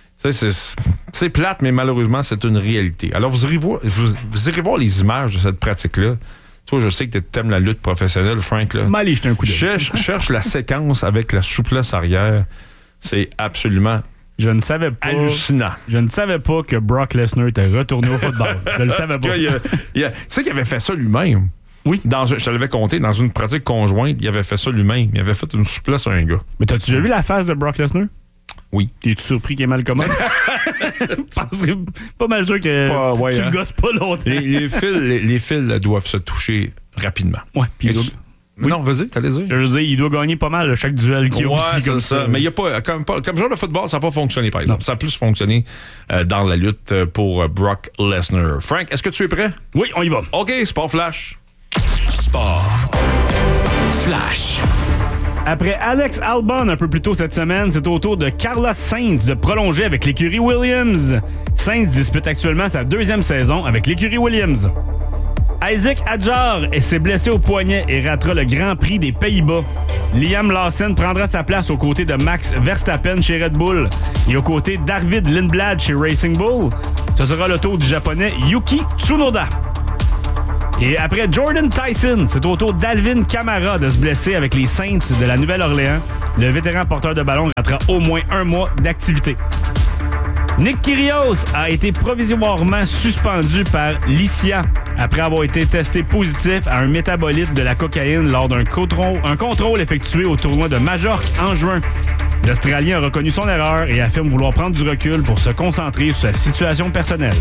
C'est plate, mais malheureusement, c'est une réalité. Alors, vous irez voir les images de cette pratique-là. Toi, je sais que tu aimes la lutte professionnelle, Frank. Là. Allez, jeter un coup d'œil. Cherche la séquence avec la souplesse arrière. C'est absolument hallucinant. Je ne savais pas que Brock Lesnar était retourné au football. Je ne le savais pas. Tu sais qu'il avait fait ça lui-même. Oui. Je te l'avais compté, dans une pratique conjointe, il avait fait ça lui-même. Il avait fait une souplesse à un gars. Mais t'as-tu déjà vu la face de Brock Lesnar? Oui. T'es-tu surpris qu'il est mal commode? Je suis pas mal sûr que tu le gosses pas longtemps. Les fils doivent se toucher rapidement. Ouais, puis non, vas-y, t'allais dire. Je veux dire, il doit gagner pas mal chaque duel qu'il y a aussi. Comme ça. Mais il y a pas, comme genre de football, ça n'a pas fonctionné, par exemple. Non. Ça a plus fonctionné dans la lutte pour Brock Lesnar. Frank, est-ce que tu es prêt? Oui, on y va. OK, Sport Flash. Sport Flash. Après Alex Albon un peu plus tôt cette semaine, c'est au tour de Carlos Sainz de prolonger avec l'écurie Williams. Sainz dispute actuellement sa 2e saison avec l'écurie Williams. Isaac Hadjar s'est blessé au poignet et ratera le Grand Prix des Pays-Bas. Liam Lawson prendra sa place aux côtés de Max Verstappen chez Red Bull et aux côtés d'Arvid Lindblad chez Racing Bull. Ce sera le tour du Japonais Yuki Tsunoda. Et après Jordan Tyson, c'est au tour d'Alvin Kamara de se blesser avec les Saints de la Nouvelle-Orléans. Le vétéran porteur de ballon ratera au moins 1 mois d'activité. Nick Kyrgios a été provisoirement suspendu par l'ICIA après avoir été testé positif à un métabolite de la cocaïne lors d'un contrôle effectué au tournoi de Majorque en juin. L'Australien a reconnu son erreur et affirme vouloir prendre du recul pour se concentrer sur sa situation personnelle.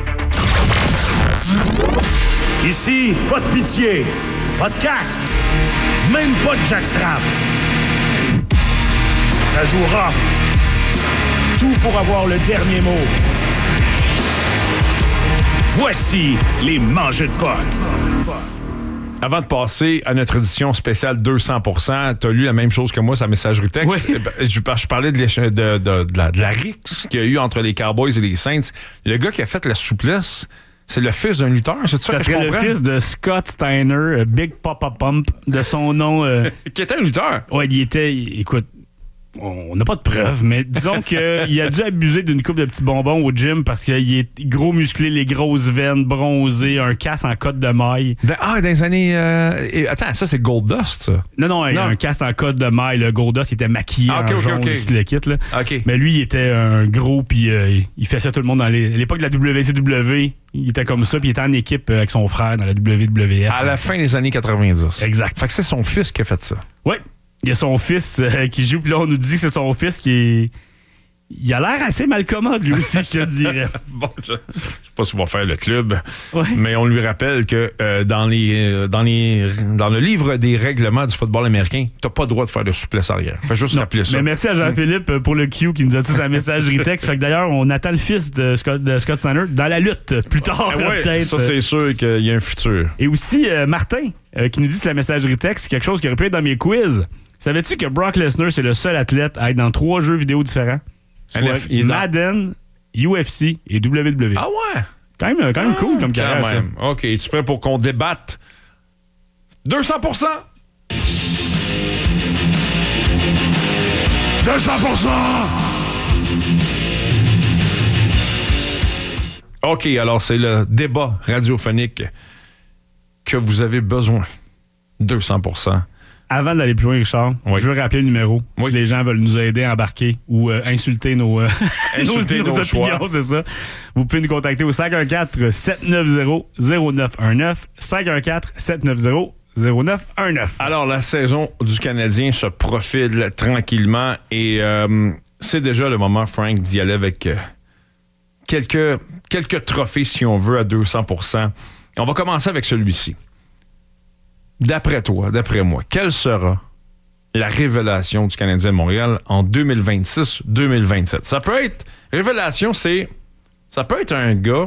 Ici, pas de pitié, pas de casque, même pas de jackstrap. Ça joue rough. Tout pour avoir le dernier mot. Voici les mangeux de potes. Avant de passer à notre édition spéciale 200%, tu as lu la même chose que moi, sa messagerie texte. Oui. Je parlais de la rixe qu'il y a eu entre les Cowboys et les Saints. Le gars qui a fait la souplesse, c'est le fils d'un lutteur, c'est ça que je comprends? Ça serait le fils de Scott Steiner, Big Papa Pump, de son nom. Qui était un lutteur? Ouais, écoute, on n'a pas de preuves, mais disons qu'il a dû abuser d'une coupe de petits bonbons au gym parce qu'il est gros musclé, les grosses veines, bronzé, un casque en cotte de maille. Dans les années... Attends, ça, c'est Goldust, ça? Non, un casque en cotte de maille. Le Goldust, il était maquillé en jaune, tout le kit. Là. Okay. Mais lui, il était un gros, puis il faisait tout le monde dans l'époque de la WCW. Il était comme ça, puis il était en équipe avec son frère dans la WWF. À la fin des années 90. Exact. Fait que c'est son fils qui a fait ça. Oui. Il y a son fils qui joue, puis là, on nous dit que c'est son fils qui est... Il a l'air assez mal commode, lui aussi, je te dirais. Bon, je sais pas s'il va faire le club, mais on lui rappelle que dans le livre des règlements du football américain, t'as pas le droit de faire de souplesse arrière. Fais juste rappeler ça. Mais merci à Jean-Philippe pour le Q qui nous a dit sa messagerie texte. Fait que d'ailleurs, on attend le fils de Scott Steiner dans la lutte plus tard, peut-être. Ça, c'est sûr qu'il y a un futur. Et aussi, Martin, qui nous dit que la messagerie texte, c'est quelque chose qui aurait pu être dans mes quiz. Savais-tu que Brock Lesnar, c'est le seul athlète à être dans 3 jeux vidéo différents? Soit Madden, UFC et WWE. Ah ouais? Quand même cool comme carrière, ça. OK, es-tu prêt pour qu'on débatte? 200%! 200%! OK, alors c'est le débat radiophonique que vous avez besoin. 200%. Avant d'aller plus loin, Richard, je veux rappeler le numéro. Si les gens veulent nous aider à embarquer ou insulter nos opinions, c'est ça. Vous pouvez nous contacter au 514-790-0919. 514-790-0919. Alors, la saison du Canadien se profile tranquillement et c'est déjà le moment, Frank, d'y aller avec quelques trophées, si on veut, à 200%. On va commencer avec celui-ci. D'après toi, d'après moi, quelle sera la révélation du Canadien de Montréal en 2026-2027? Ça peut être... Révélation, ça peut être un gars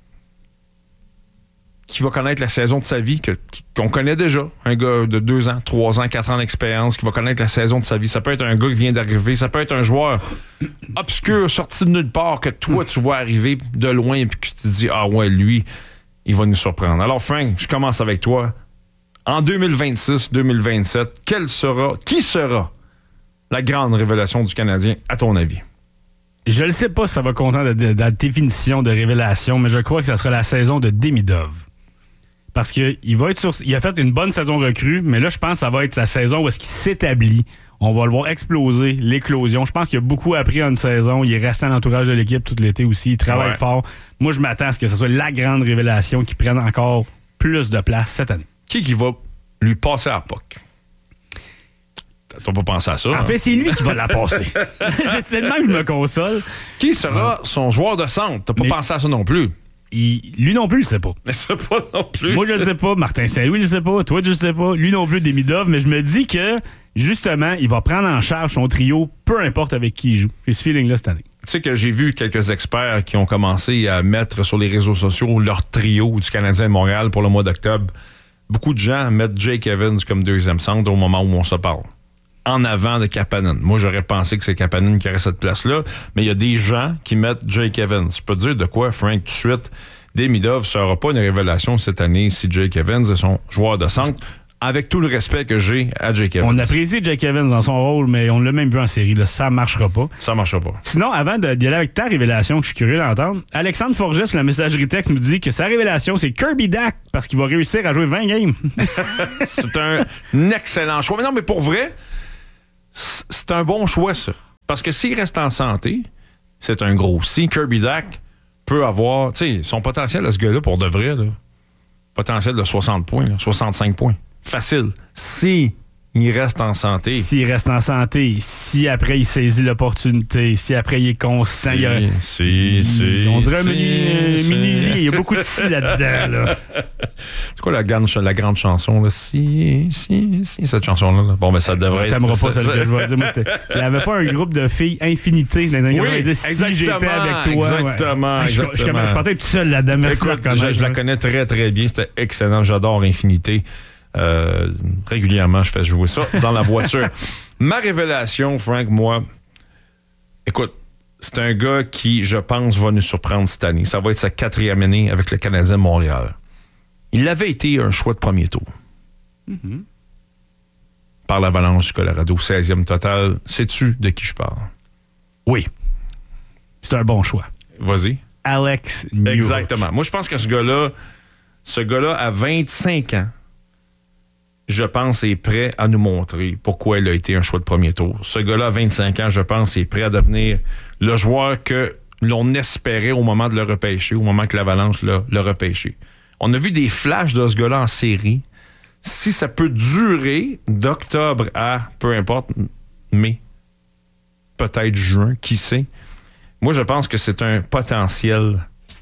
qui va connaître la saison de sa vie, qu'on connaît déjà. Un gars de 2 ans, 3 ans, 4 ans d'expérience qui va connaître la saison de sa vie. Ça peut être un gars qui vient d'arriver. Ça peut être un joueur obscur, sorti de nulle part, que toi, tu vois arriver de loin et que tu te dis « Ah ouais, lui, il va nous surprendre. » Alors, Frank, je commence avec toi. En 2026-2027, qui sera la grande révélation du Canadien, à ton avis? Je ne sais pas si ça va compter de la définition de révélation, mais je crois que ça sera la saison de Demidov. Parce qu'il il a fait une bonne saison recrue, mais là, je pense que ça va être sa saison où est-ce qu'il s'établit. On va le voir exploser, l'éclosion. Je pense qu'il a beaucoup appris en une saison. Il est resté en entourage de l'équipe tout l'été aussi. Il travaille fort. Moi, je m'attends à ce que ce soit la grande révélation qui prenne encore plus de place cette année. Qui va lui passer à la POC? t'as pas pensé à ça. En fait, c'est lui qui va la passer. C'est le même que je me console. Qui sera son joueur de centre? T'as pas pensé à ça non plus. Lui non plus, il le sait pas. Mais c'est pas non plus. Moi, je le sais pas. Martin Saint-Louis, il le sait pas. Toi, tu le sais pas. Lui non plus, Demidov. Mais je me dis que, justement, il va prendre en charge son trio, peu importe avec qui il joue. J'ai ce feeling-là cette année. Tu sais que j'ai vu quelques experts qui ont commencé à mettre sur les réseaux sociaux leur trio du Canadien de Montréal pour le mois d'octobre. Beaucoup de gens mettent Jake Evans comme deuxième centre au moment où on se parle. En avant de Kapanen. Moi, j'aurais pensé que c'est Kapanen qui aurait cette place-là, mais il y a des gens qui mettent Jake Evans. Je peux te dire de quoi, Frank, tout de suite, Demidov ne sera pas une révélation cette année si Jake Evans est son joueur de centre, avec tout le respect que j'ai à Jake Evans. On apprécie Jake Evans dans son rôle, mais on l'a même vu en série. Là, ça marchera pas. Ça marchera pas. Sinon, avant d'y aller avec ta révélation, que je suis curieux d'entendre, Alexandre Forget sur la messagerie texte nous dit que sa révélation, c'est Kirby Dach, parce qu'il va réussir à jouer 20 games. C'est un excellent choix. Mais non, mais pour vrai, c'est un bon choix, ça. Parce que s'il reste en santé, c'est un gros si. Kirby Dach peut avoir, tu sais, son potentiel à ce gars-là, pour de vrai, là, potentiel de 60 points, là, 65 points. Facile. Si il reste en santé. S'il reste en santé, si après il saisit l'opportunité, si après il est constant, on dirait un menuisier. Il y a beaucoup de si là-dedans. Là. C'est quoi la grande chanson? Là? Si, cette chanson-là. Là. Bon, mais ça devrait être... T'aimeras pas celle que je vais dire. Moi, il n'y avait pas un groupe de filles Infinité dans les années 90. Si j'étais avec toi. Exactement. Ouais. Je pensais être tout seul là-dedans. Merci. Écoute, je la connais très, très bien. C'était excellent. J'adore Infinité. Régulièrement, je fais jouer ça dans la voiture. Ma révélation, Frank, moi, écoute, c'est un gars qui, je pense, va nous surprendre cette année. Ça va être sa 4e année avec le Canadien de Montréal. Il avait été un choix de premier tour. Mm-hmm. Par l'Avalanche du Colorado, 16e total. Sais-tu de qui je parle? Oui. C'est un bon choix. Vas-y. Alex Newhook. Exactement. Moi, je pense que ce gars-là, à 25 ans, je pense, est prêt à nous montrer pourquoi il a été un choix de premier tour. Ce gars-là, à 25 ans, je pense, est prêt à devenir le joueur que l'on espérait au moment de le repêcher, au moment que l'Avalanche l'a repêché. On a vu des flashs de ce gars-là en série. Si ça peut durer d'octobre à, peu importe, mai, peut-être juin, qui sait. Moi, je pense que c'est un potentiel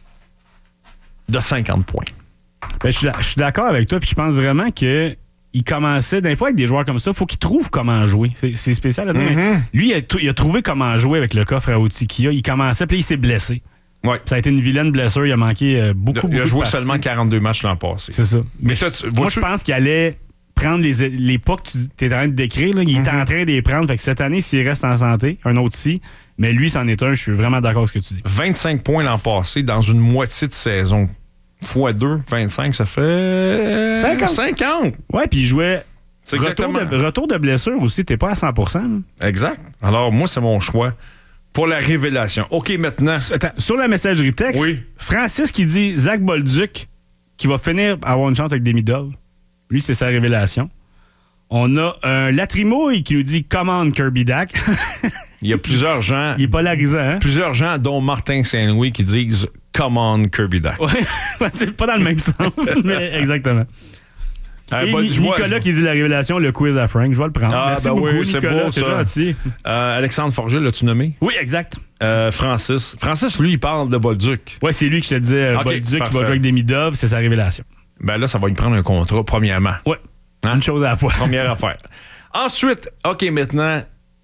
de 50 points. Ben, je suis d'accord avec toi, puis je pense vraiment que il commençait, des fois, avec des joueurs comme ça, il faut qu'il trouve comment jouer. C'est spécial à dire, mais lui, il a trouvé comment jouer avec le coffre à outils qu'il a. Il commençait, puis il s'est blessé. Ouais. Ça a été une vilaine blessure. Il a manqué beaucoup Il a joué de seulement 42 matchs l'an passé. C'est ça. Mais moi, je pense qu'il allait prendre les pas que tu es en train de décrire. Là. Il était en train de les prendre. Fait que cette année, s'il reste en santé, un autre si. Mais lui, c'en est un. Je suis vraiment d'accord avec ce que tu dis. 25 points l'an passé dans une moitié de saison. Fois 2, 25, ça fait 50. Ouais, puis il jouait retour de blessure aussi. T'es pas à 100%. Là. Exact. Alors, moi, c'est mon choix pour la révélation. OK, maintenant. Attends, sur la messagerie texte, oui. Francis qui dit Zach Bolduc qui va finir par avoir une chance avec Demidov. Lui, c'est sa révélation. On a un Latrimouille qui nous dit commande Kirby Dach. Il y a plusieurs gens. Il est polarisant, hein? Plusieurs gens, dont Martin Saint-Louis, qui disent commande Kirby Dach. Ouais, c'est pas dans le même sens, mais exactement. Et Nicolas qui dit la révélation, le quiz à Frank. Je vais le prendre. Merci beaucoup, oui, Nicolas. C'est beau, ça. Gentil. Alexandre Forget, l'as-tu nommé? Oui, exact. Francis, lui, il parle de Bolduc. Oui, c'est lui qui te disait Bolduc qui va jouer avec Demidov. C'est sa révélation. Ben là, ça va lui prendre un contrat, premièrement. Oui. Une chose à la fois. Première affaire. Ensuite, OK, maintenant,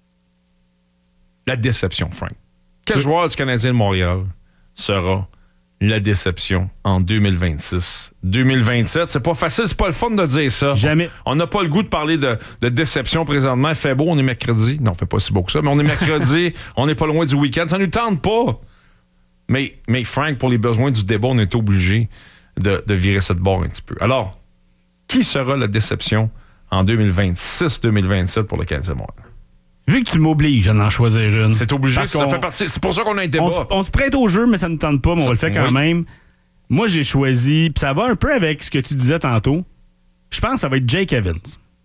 la déception, Frank. Quel joueur du Canadien de Montréal sera la déception en 2026? 2027, c'est pas facile, c'est pas le fun de dire ça. Jamais. On n'a pas le goût de parler de déception présentement. Il fait beau, on est mercredi. Non, il fait pas si beau que ça, mais on est mercredi, on n'est pas loin du week-end. Ça nous tente pas. Mais Frank, pour les besoins du débat, on est obligé de virer cette barre un petit peu. Alors, qui sera la déception en 2026-2027 pour le Canadien de Montréal? Vu que tu m'obliges à en choisir une. C'est obligé, ça fait partie. C'est pour ça qu'on a un débat. On se prête au jeu, mais ça ne tente pas, mais on le fait quand même. Moi, j'ai choisi, puis ça va un peu avec ce que tu disais tantôt. Je pense que ça va être Jake Evans.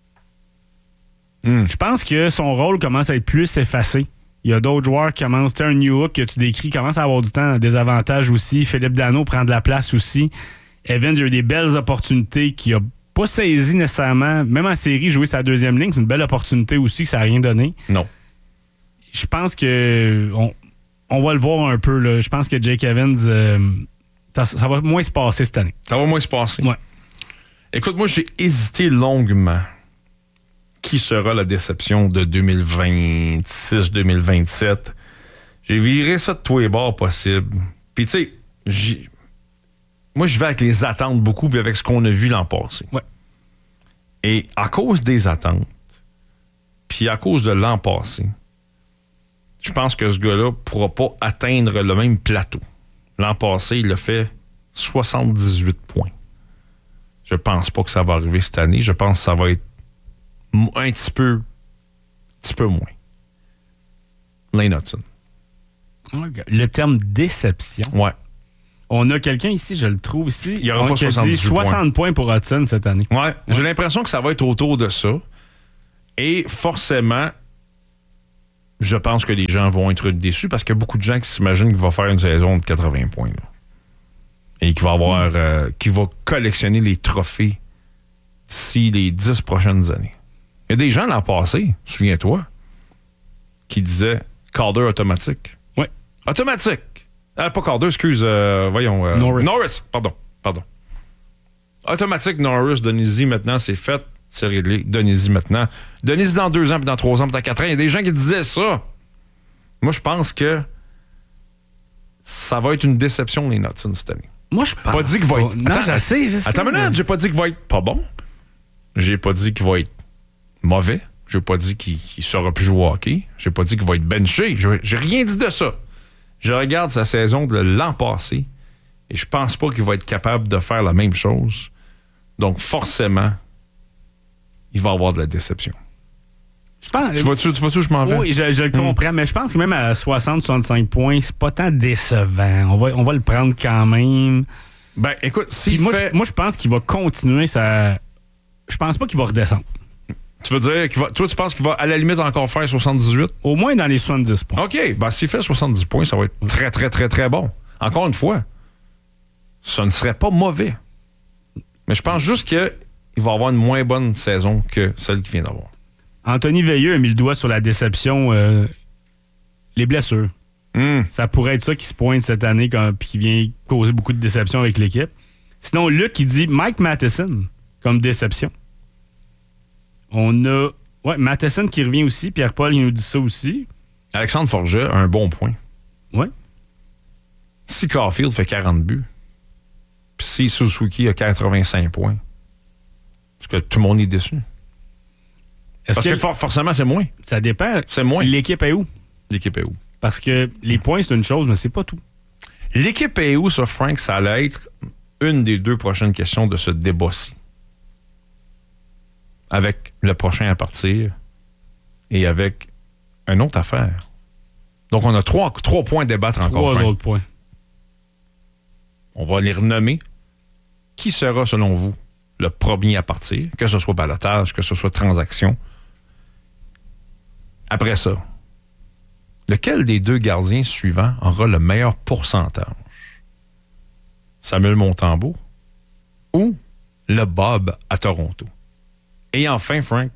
Je pense que son rôle commence à être plus effacé. Il y a d'autres joueurs qui commencent. Tu sais, un Newhook que tu décris commence à avoir du temps, des avantages aussi. Philippe Danault prend de la place aussi. Evans a eu des belles opportunités qu'il a pas saisi nécessairement, même en série, jouer sa deuxième ligne, c'est une belle opportunité aussi que ça n'a rien donné. Non. Je pense que on va le voir un peu. Là. Je pense que Jake Evans, ça va moins se passer cette année. Ça va moins se passer? Ouais. Écoute, moi, j'ai hésité longuement. Qui sera la déception de 2026-2027? J'ai viré ça de tous les bords possibles. Puis, tu sais, moi, je vais avec les attentes beaucoup, puis avec ce qu'on a vu l'an passé. Ouais. Et à cause des attentes, puis à cause de l'an passé, je pense que ce gars-là ne pourra pas atteindre le même plateau. L'an passé, il a fait 78 points. Je pense pas que ça va arriver cette année. Je pense que ça va être un petit peu moins. Lane Hutson. Le terme déception. Ouais. On a quelqu'un ici, je le trouve ici. Il y aura pas 60 points pour Hudson cette année. Ouais. J'ai l'impression que ça va être autour de ça. Et forcément, je pense que les gens vont être déçus parce qu'il y a beaucoup de gens qui s'imaginent qu'il va faire une saison de 80 points. Là. Et qu'il va avoir, qu'il va collectionner les trophées d'ici les 10 prochaines années. Il y a des gens l'an passé, souviens-toi, qui disaient Calder automatique. Oui. Automatique. Pas Calder, excuse. Voyons. Norris. Pardon. Automatique Norris, donnez-y maintenant, c'est fait. C'est réglé. Donnez-y maintenant. Donnez-y dans 2 ans, puis dans 3 ans, puis dans 4 ans. Il y a des gens qui disaient ça. Moi, je pense que ça va être une déception, les Hutson, cette année. Moi, je pense. Pas dit qu'il va être. Non, je sais. Attends une minute, j'ai pas dit qu'il va être pas bon. J'ai pas dit qu'il va être mauvais. J'ai pas dit qu'il saura plus jouer au hockey. J'ai pas dit qu'il va être benché. J'ai rien dit de ça. Je regarde sa saison de l'an passé et je pense pas qu'il va être capable de faire la même chose. Donc, forcément, il va avoir de la déception. Je pense, tu vois-tu où je m'en vais? Oui, je le comprends, mais je pense que même à 60-65 points, c'est pas tant décevant. On va le prendre quand même. Ben, écoute, moi, je pense qu'il va continuer sa... Je pense pas qu'il va redescendre. Tu veux dire toi, tu penses qu'il va à la limite encore faire 78? Au moins dans les 70 points. OK. Ben, s'il fait 70 points, ça va être très, très, très, très bon. Encore une fois, ça ne serait pas mauvais. Mais je pense juste qu'il va avoir une moins bonne saison que celle qu'il vient d'avoir. Anthony Veilleux a mis le doigt sur la déception, les blessures. Ça pourrait être ça qui se pointe cette année puis qui vient causer beaucoup de déception avec l'équipe. Sinon, Luc, il dit Mike Matheson comme déception. On a Matheson qui revient aussi. Pierre-Paul, il nous dit ça aussi. Alexandre Forget a un bon point. Ouais. Si Caulfield fait 40 buts, puis si Suzuki a 85 points, est-ce que tout le monde est déçu? Parce que forcément, c'est moins. Ça dépend. C'est moins. L'équipe est où? L'équipe est où? Parce que les points, c'est une chose, mais c'est pas tout. L'équipe est où, ça, Frank? Ça allait être une des 2 prochaines questions de ce débat-ci. Avec le prochain à partir et avec une autre affaire. Donc, on a 3 points à débattre encore. 3 autres points. On va les renommer. Qui sera, selon vous, le premier à partir? Que ce soit ballottage, que ce soit transaction. Après ça, lequel des 2 gardiens suivants aura le meilleur pourcentage? Samuel Montembeault ou le Bob à Toronto? Et enfin, Frank,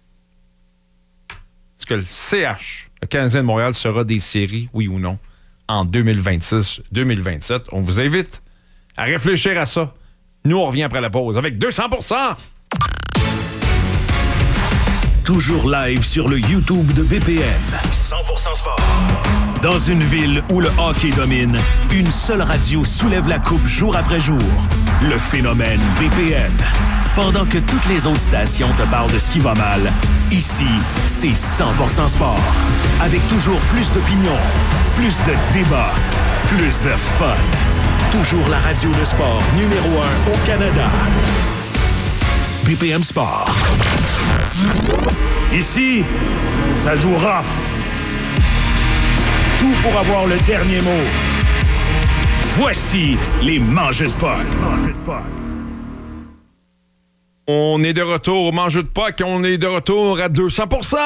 est-ce que le CH, le Canadien de Montréal, sera des séries, oui ou non, en 2026-2027? On vous invite à réfléchir à ça. Nous, on revient après la pause avec 200%! Toujours live sur le YouTube de BPM. 100% sport. Dans une ville où le hockey domine, une seule radio soulève la coupe jour après jour. Le phénomène BPM. Pendant que toutes les autres stations te parlent de ce qui va mal, ici, c'est 100% sport. Avec toujours plus d'opinions, plus de débats, plus de fun. Toujours la radio de sport numéro 1 au Canada. BPM Sport. Ici, ça joue rough. Tout pour avoir le dernier mot. Voici les Mangeux de Puck. On est de retour au Mangeux de Puck. On est de retour à 200%.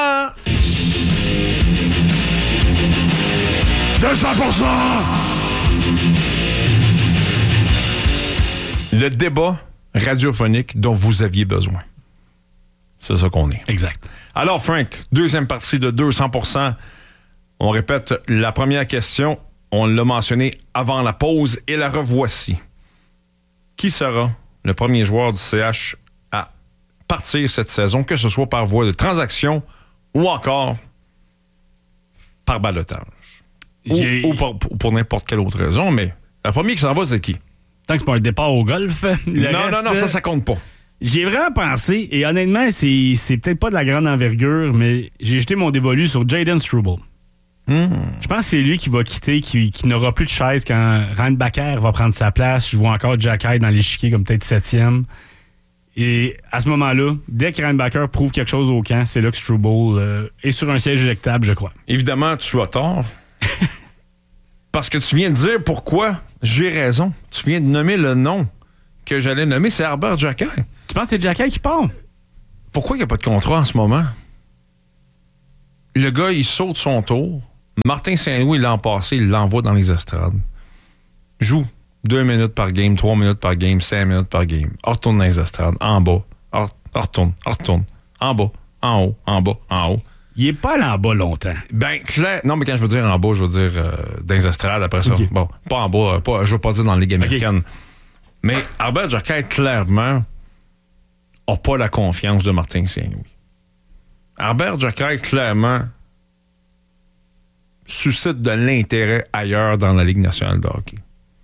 200%! Le débat radiophonique dont vous aviez besoin. C'est ça qu'on est. Exact. Alors, Frank, deuxième partie de 200%. On répète la première question. On l'a mentionné avant la pause et la revoici. Qui sera le premier joueur du CH à partir cette saison, que ce soit par voie de transaction ou encore par ballottage? Ou pour n'importe quelle autre raison, mais la première qui s'en va, c'est qui? Tant que c'est pas un départ au golf. Non, ça compte pas. J'y ai vraiment pensé, et honnêtement, c'est peut-être pas de la grande envergure, mais j'ai jeté mon dévolu sur Jayden Struble. Je pense que c'est lui qui va quitter, qui n'aura plus de chaise quand Reinbacker va prendre sa place. Je vois encore Jack Hyde dans l'échiquier comme peut-être 7e. Et à ce moment-là, dès que Reinbacker prouve quelque chose au camp, c'est là que Struble est sur un siège éjectable, je crois. Évidemment, tu as tort. Parce que tu viens de dire pourquoi j'ai raison. Tu viens de nommer le nom que j'allais nommer, c'est Arber Xhekaj. Tu penses que c'est Xhekaj qui part? Pourquoi il n'y a pas de contrat en ce moment? Le gars, il saute son tour. Martin Saint-Louis, l'an passé, il l'envoie dans les estrades. Joue 2 minutes par game, 3 minutes par game, 5 minutes par game. Retourne dans les estrades, en bas. Retourne. En bas, en haut, en bas, en haut. Il est pas allé en bas longtemps. Ben, clair. Non, mais quand je veux dire en bas, je veux dire dans les estrades après ça. Okay. Bon, pas en bas, je veux pas dire dans la Ligue américaine. Okay. Mais Arber Xhekaj, clairement, n'a pas la confiance de Martin Saint-Louis. Arber Xhekaj, clairement, suscite de l'intérêt ailleurs dans la Ligue nationale de hockey.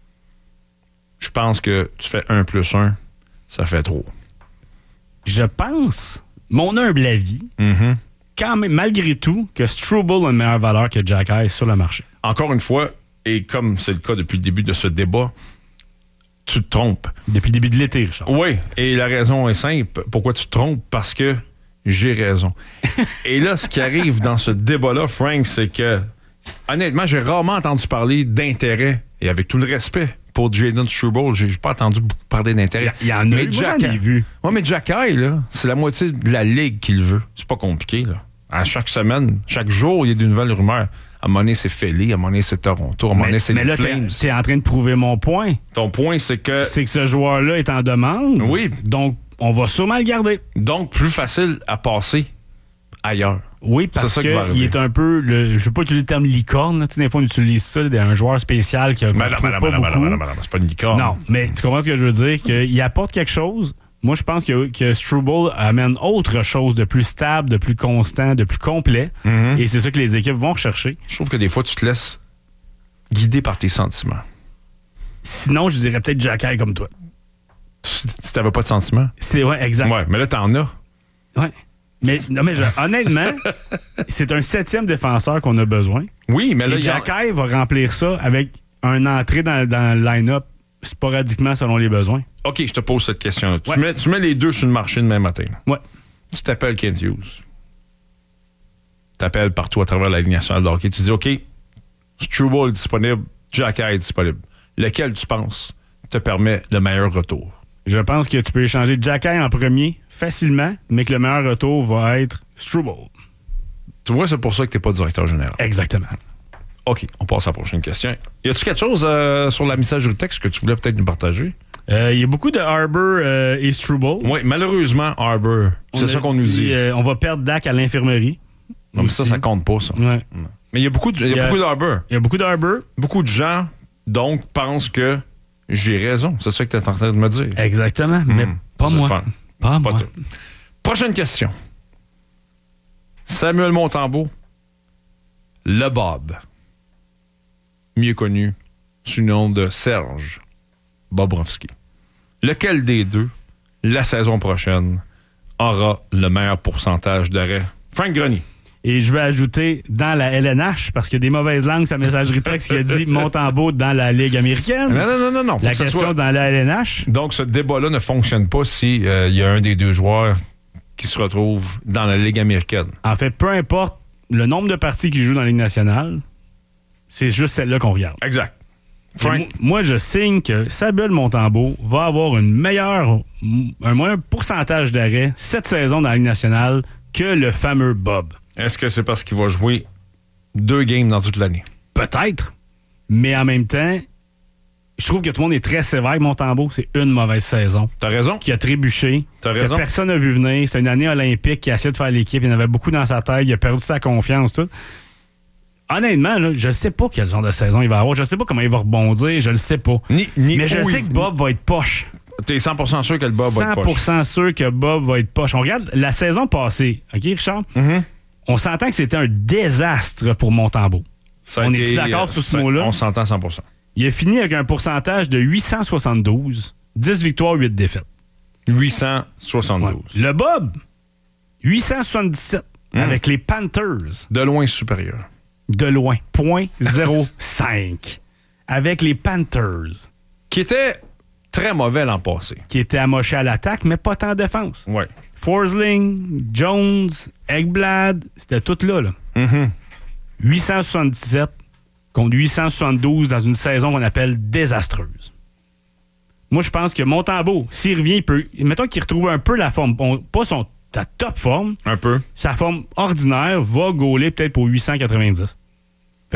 Je pense que tu fais 1+1, ça fait trop. Je pense, mon humble avis, quand même, malgré tout, que Struble a une meilleure valeur que Xhekaj sur le marché. Encore une fois, et comme c'est le cas depuis le début de ce débat, tu te trompes. Depuis le début de l'été, Richard. Oui, et la raison est simple. Pourquoi tu te trompes? Parce que j'ai raison. Et là, ce qui arrive dans ce débat-là, Frank, c'est que, honnêtement, j'ai rarement entendu parler d'intérêt, et avec tout le respect pour Jayden Struble, j'ai pas entendu beaucoup parler d'intérêt. Il y en a eu, j'en ai vu. Oui, mais Xhekaj, là, c'est la moitié de la Ligue qui le veut. C'est pas compliqué, là. À chaque semaine, chaque jour, il y a des nouvelles rumeurs. À un moment donné, c'est Philly, à un moment donné, c'est Toronto, à un moment donné, c'est les Flames. Mais là, t'es en train de prouver mon point. Ton point, c'est que... C'est que ce joueur-là est en demande. Oui. Donc, on va sûrement le garder. Donc, plus facile à passer ailleurs. Oui, parce qu'il est un peu... je ne veux pas utiliser le terme licorne. Tu sais, des fois, on utilise ça, un joueur spécial qui a pas beaucoup. C'est pas une licorne. Non, mais tu comprends ce que je veux dire? Qu'il apporte quelque chose. Moi, je pense que Struble amène autre chose de plus stable, de plus constant, de plus complet. Et c'est ça que les équipes vont rechercher. Je trouve que des fois, tu te laisses guider par tes sentiments. Sinon, je dirais peut-être Xhekaj comme toi. Si t'avais pas de sentiments? Ouais, exact. Ouais, mais là, t'en as. Ouais. Mais honnêtement, c'est un 7e défenseur qu'on a besoin. Oui, mais là... Et Xhekaj va remplir ça avec un entrée dans le line-up sporadiquement selon les besoins. OK, je te pose cette question-là. Tu mets les deux sur le marché demain matin. Ouais. Tu t'appelles Kent Hughes. Tu t'appelles partout à travers la Ligue nationale de hockey. Tu dis, OK, Struble est disponible, Xhekaj est disponible. Lequel tu penses te permet le meilleur retour? Je pense que tu peux échanger Xhekaj en premier facilement, mais que le meilleur retour va être Struble. Tu vois, c'est pour ça que tu n'es pas directeur général. Exactement. OK, on passe à la prochaine question. Y a-tu quelque chose sur la messagerie texte que tu voulais peut-être nous partager? Il y a beaucoup de Arber et Struble. Oui, malheureusement, Arber. C'est ça qu'on nous dit. On va perdre Dak à l'infirmerie. Non, mais ça compte pas, ça. Ouais. Mais il y a beaucoup d'Arber. Il y a beaucoup d'Arber. Beaucoup de gens, donc, pensent que j'ai raison. C'est ça que tu es en train de me dire. Exactement, mais pas moi. Pas moi. Prochaine question. Samuel Montembeault, le Bob, mieux connu sous le nom de Serge Bobrovsky. Lequel des deux, la saison prochaine, aura le meilleur pourcentage d'arrêt? Frank Grenier. Et je vais ajouter dans la LNH, parce qu'il y a des mauvaises langues, sa messagerie texte qui a dit Montembeault dans la Ligue américaine. Non. La question dans la LNH. Donc, ce débat-là ne fonctionne pas si y a un des deux joueurs qui se retrouve dans la Ligue américaine. En fait, peu importe le nombre de parties qu'il joue dans la Ligue nationale, c'est juste celle-là qu'on regarde. Exact. Moi, je signe que Samuel Montembeault va avoir un meilleur pourcentage d'arrêt cette saison dans la Ligue nationale que le fameux Bob. Est-ce que c'est parce qu'il va jouer 2 games dans toute l'année? Peut-être. Mais en même temps, Je trouve que tout le monde est très sévère avec Montembeault. C'est une mauvaise saison. T'as raison. Qui a trébuché. T'as raison. Que personne n'a vu venir. C'est une année olympique qui a essayé de faire l'équipe. Il en avait beaucoup dans sa tête. Il a perdu sa confiance, tout. Honnêtement, là, je sais pas quel genre de saison il va avoir. Je sais pas comment il va rebondir. Je le sais pas. Mais je sais que Bob va être poche. T'es 100% sûr que le Bob va être poche. 100% sûr que Bob va être poche. On regarde la saison passée. OK, Richard? Mm-hmm. On s'entend que c'était un désastre pour Montembeault. On est-tu d'accord sur ce mot-là? On s'entend 100%. Il a fini avec un pourcentage de 872, 10 victoires, 8 défaites. 872. Ouais. Le Bob, 877 avec les Panthers. De loin supérieur. De loin. 0.05 avec les Panthers. Qui était très mauvais l'an passé. Qui était amoché à l'attaque, mais pas tant en défense. Oui. Forsling, Jones, Ekblad, c'était tout là. 877 contre 872 dans une saison qu'on appelle désastreuse. Moi, je pense que Montembeault, s'il revient, il peut. Mettons qu'il retrouve un peu la forme. Pas sa top forme. Un peu. Sa forme ordinaire va gauler peut-être pour 890.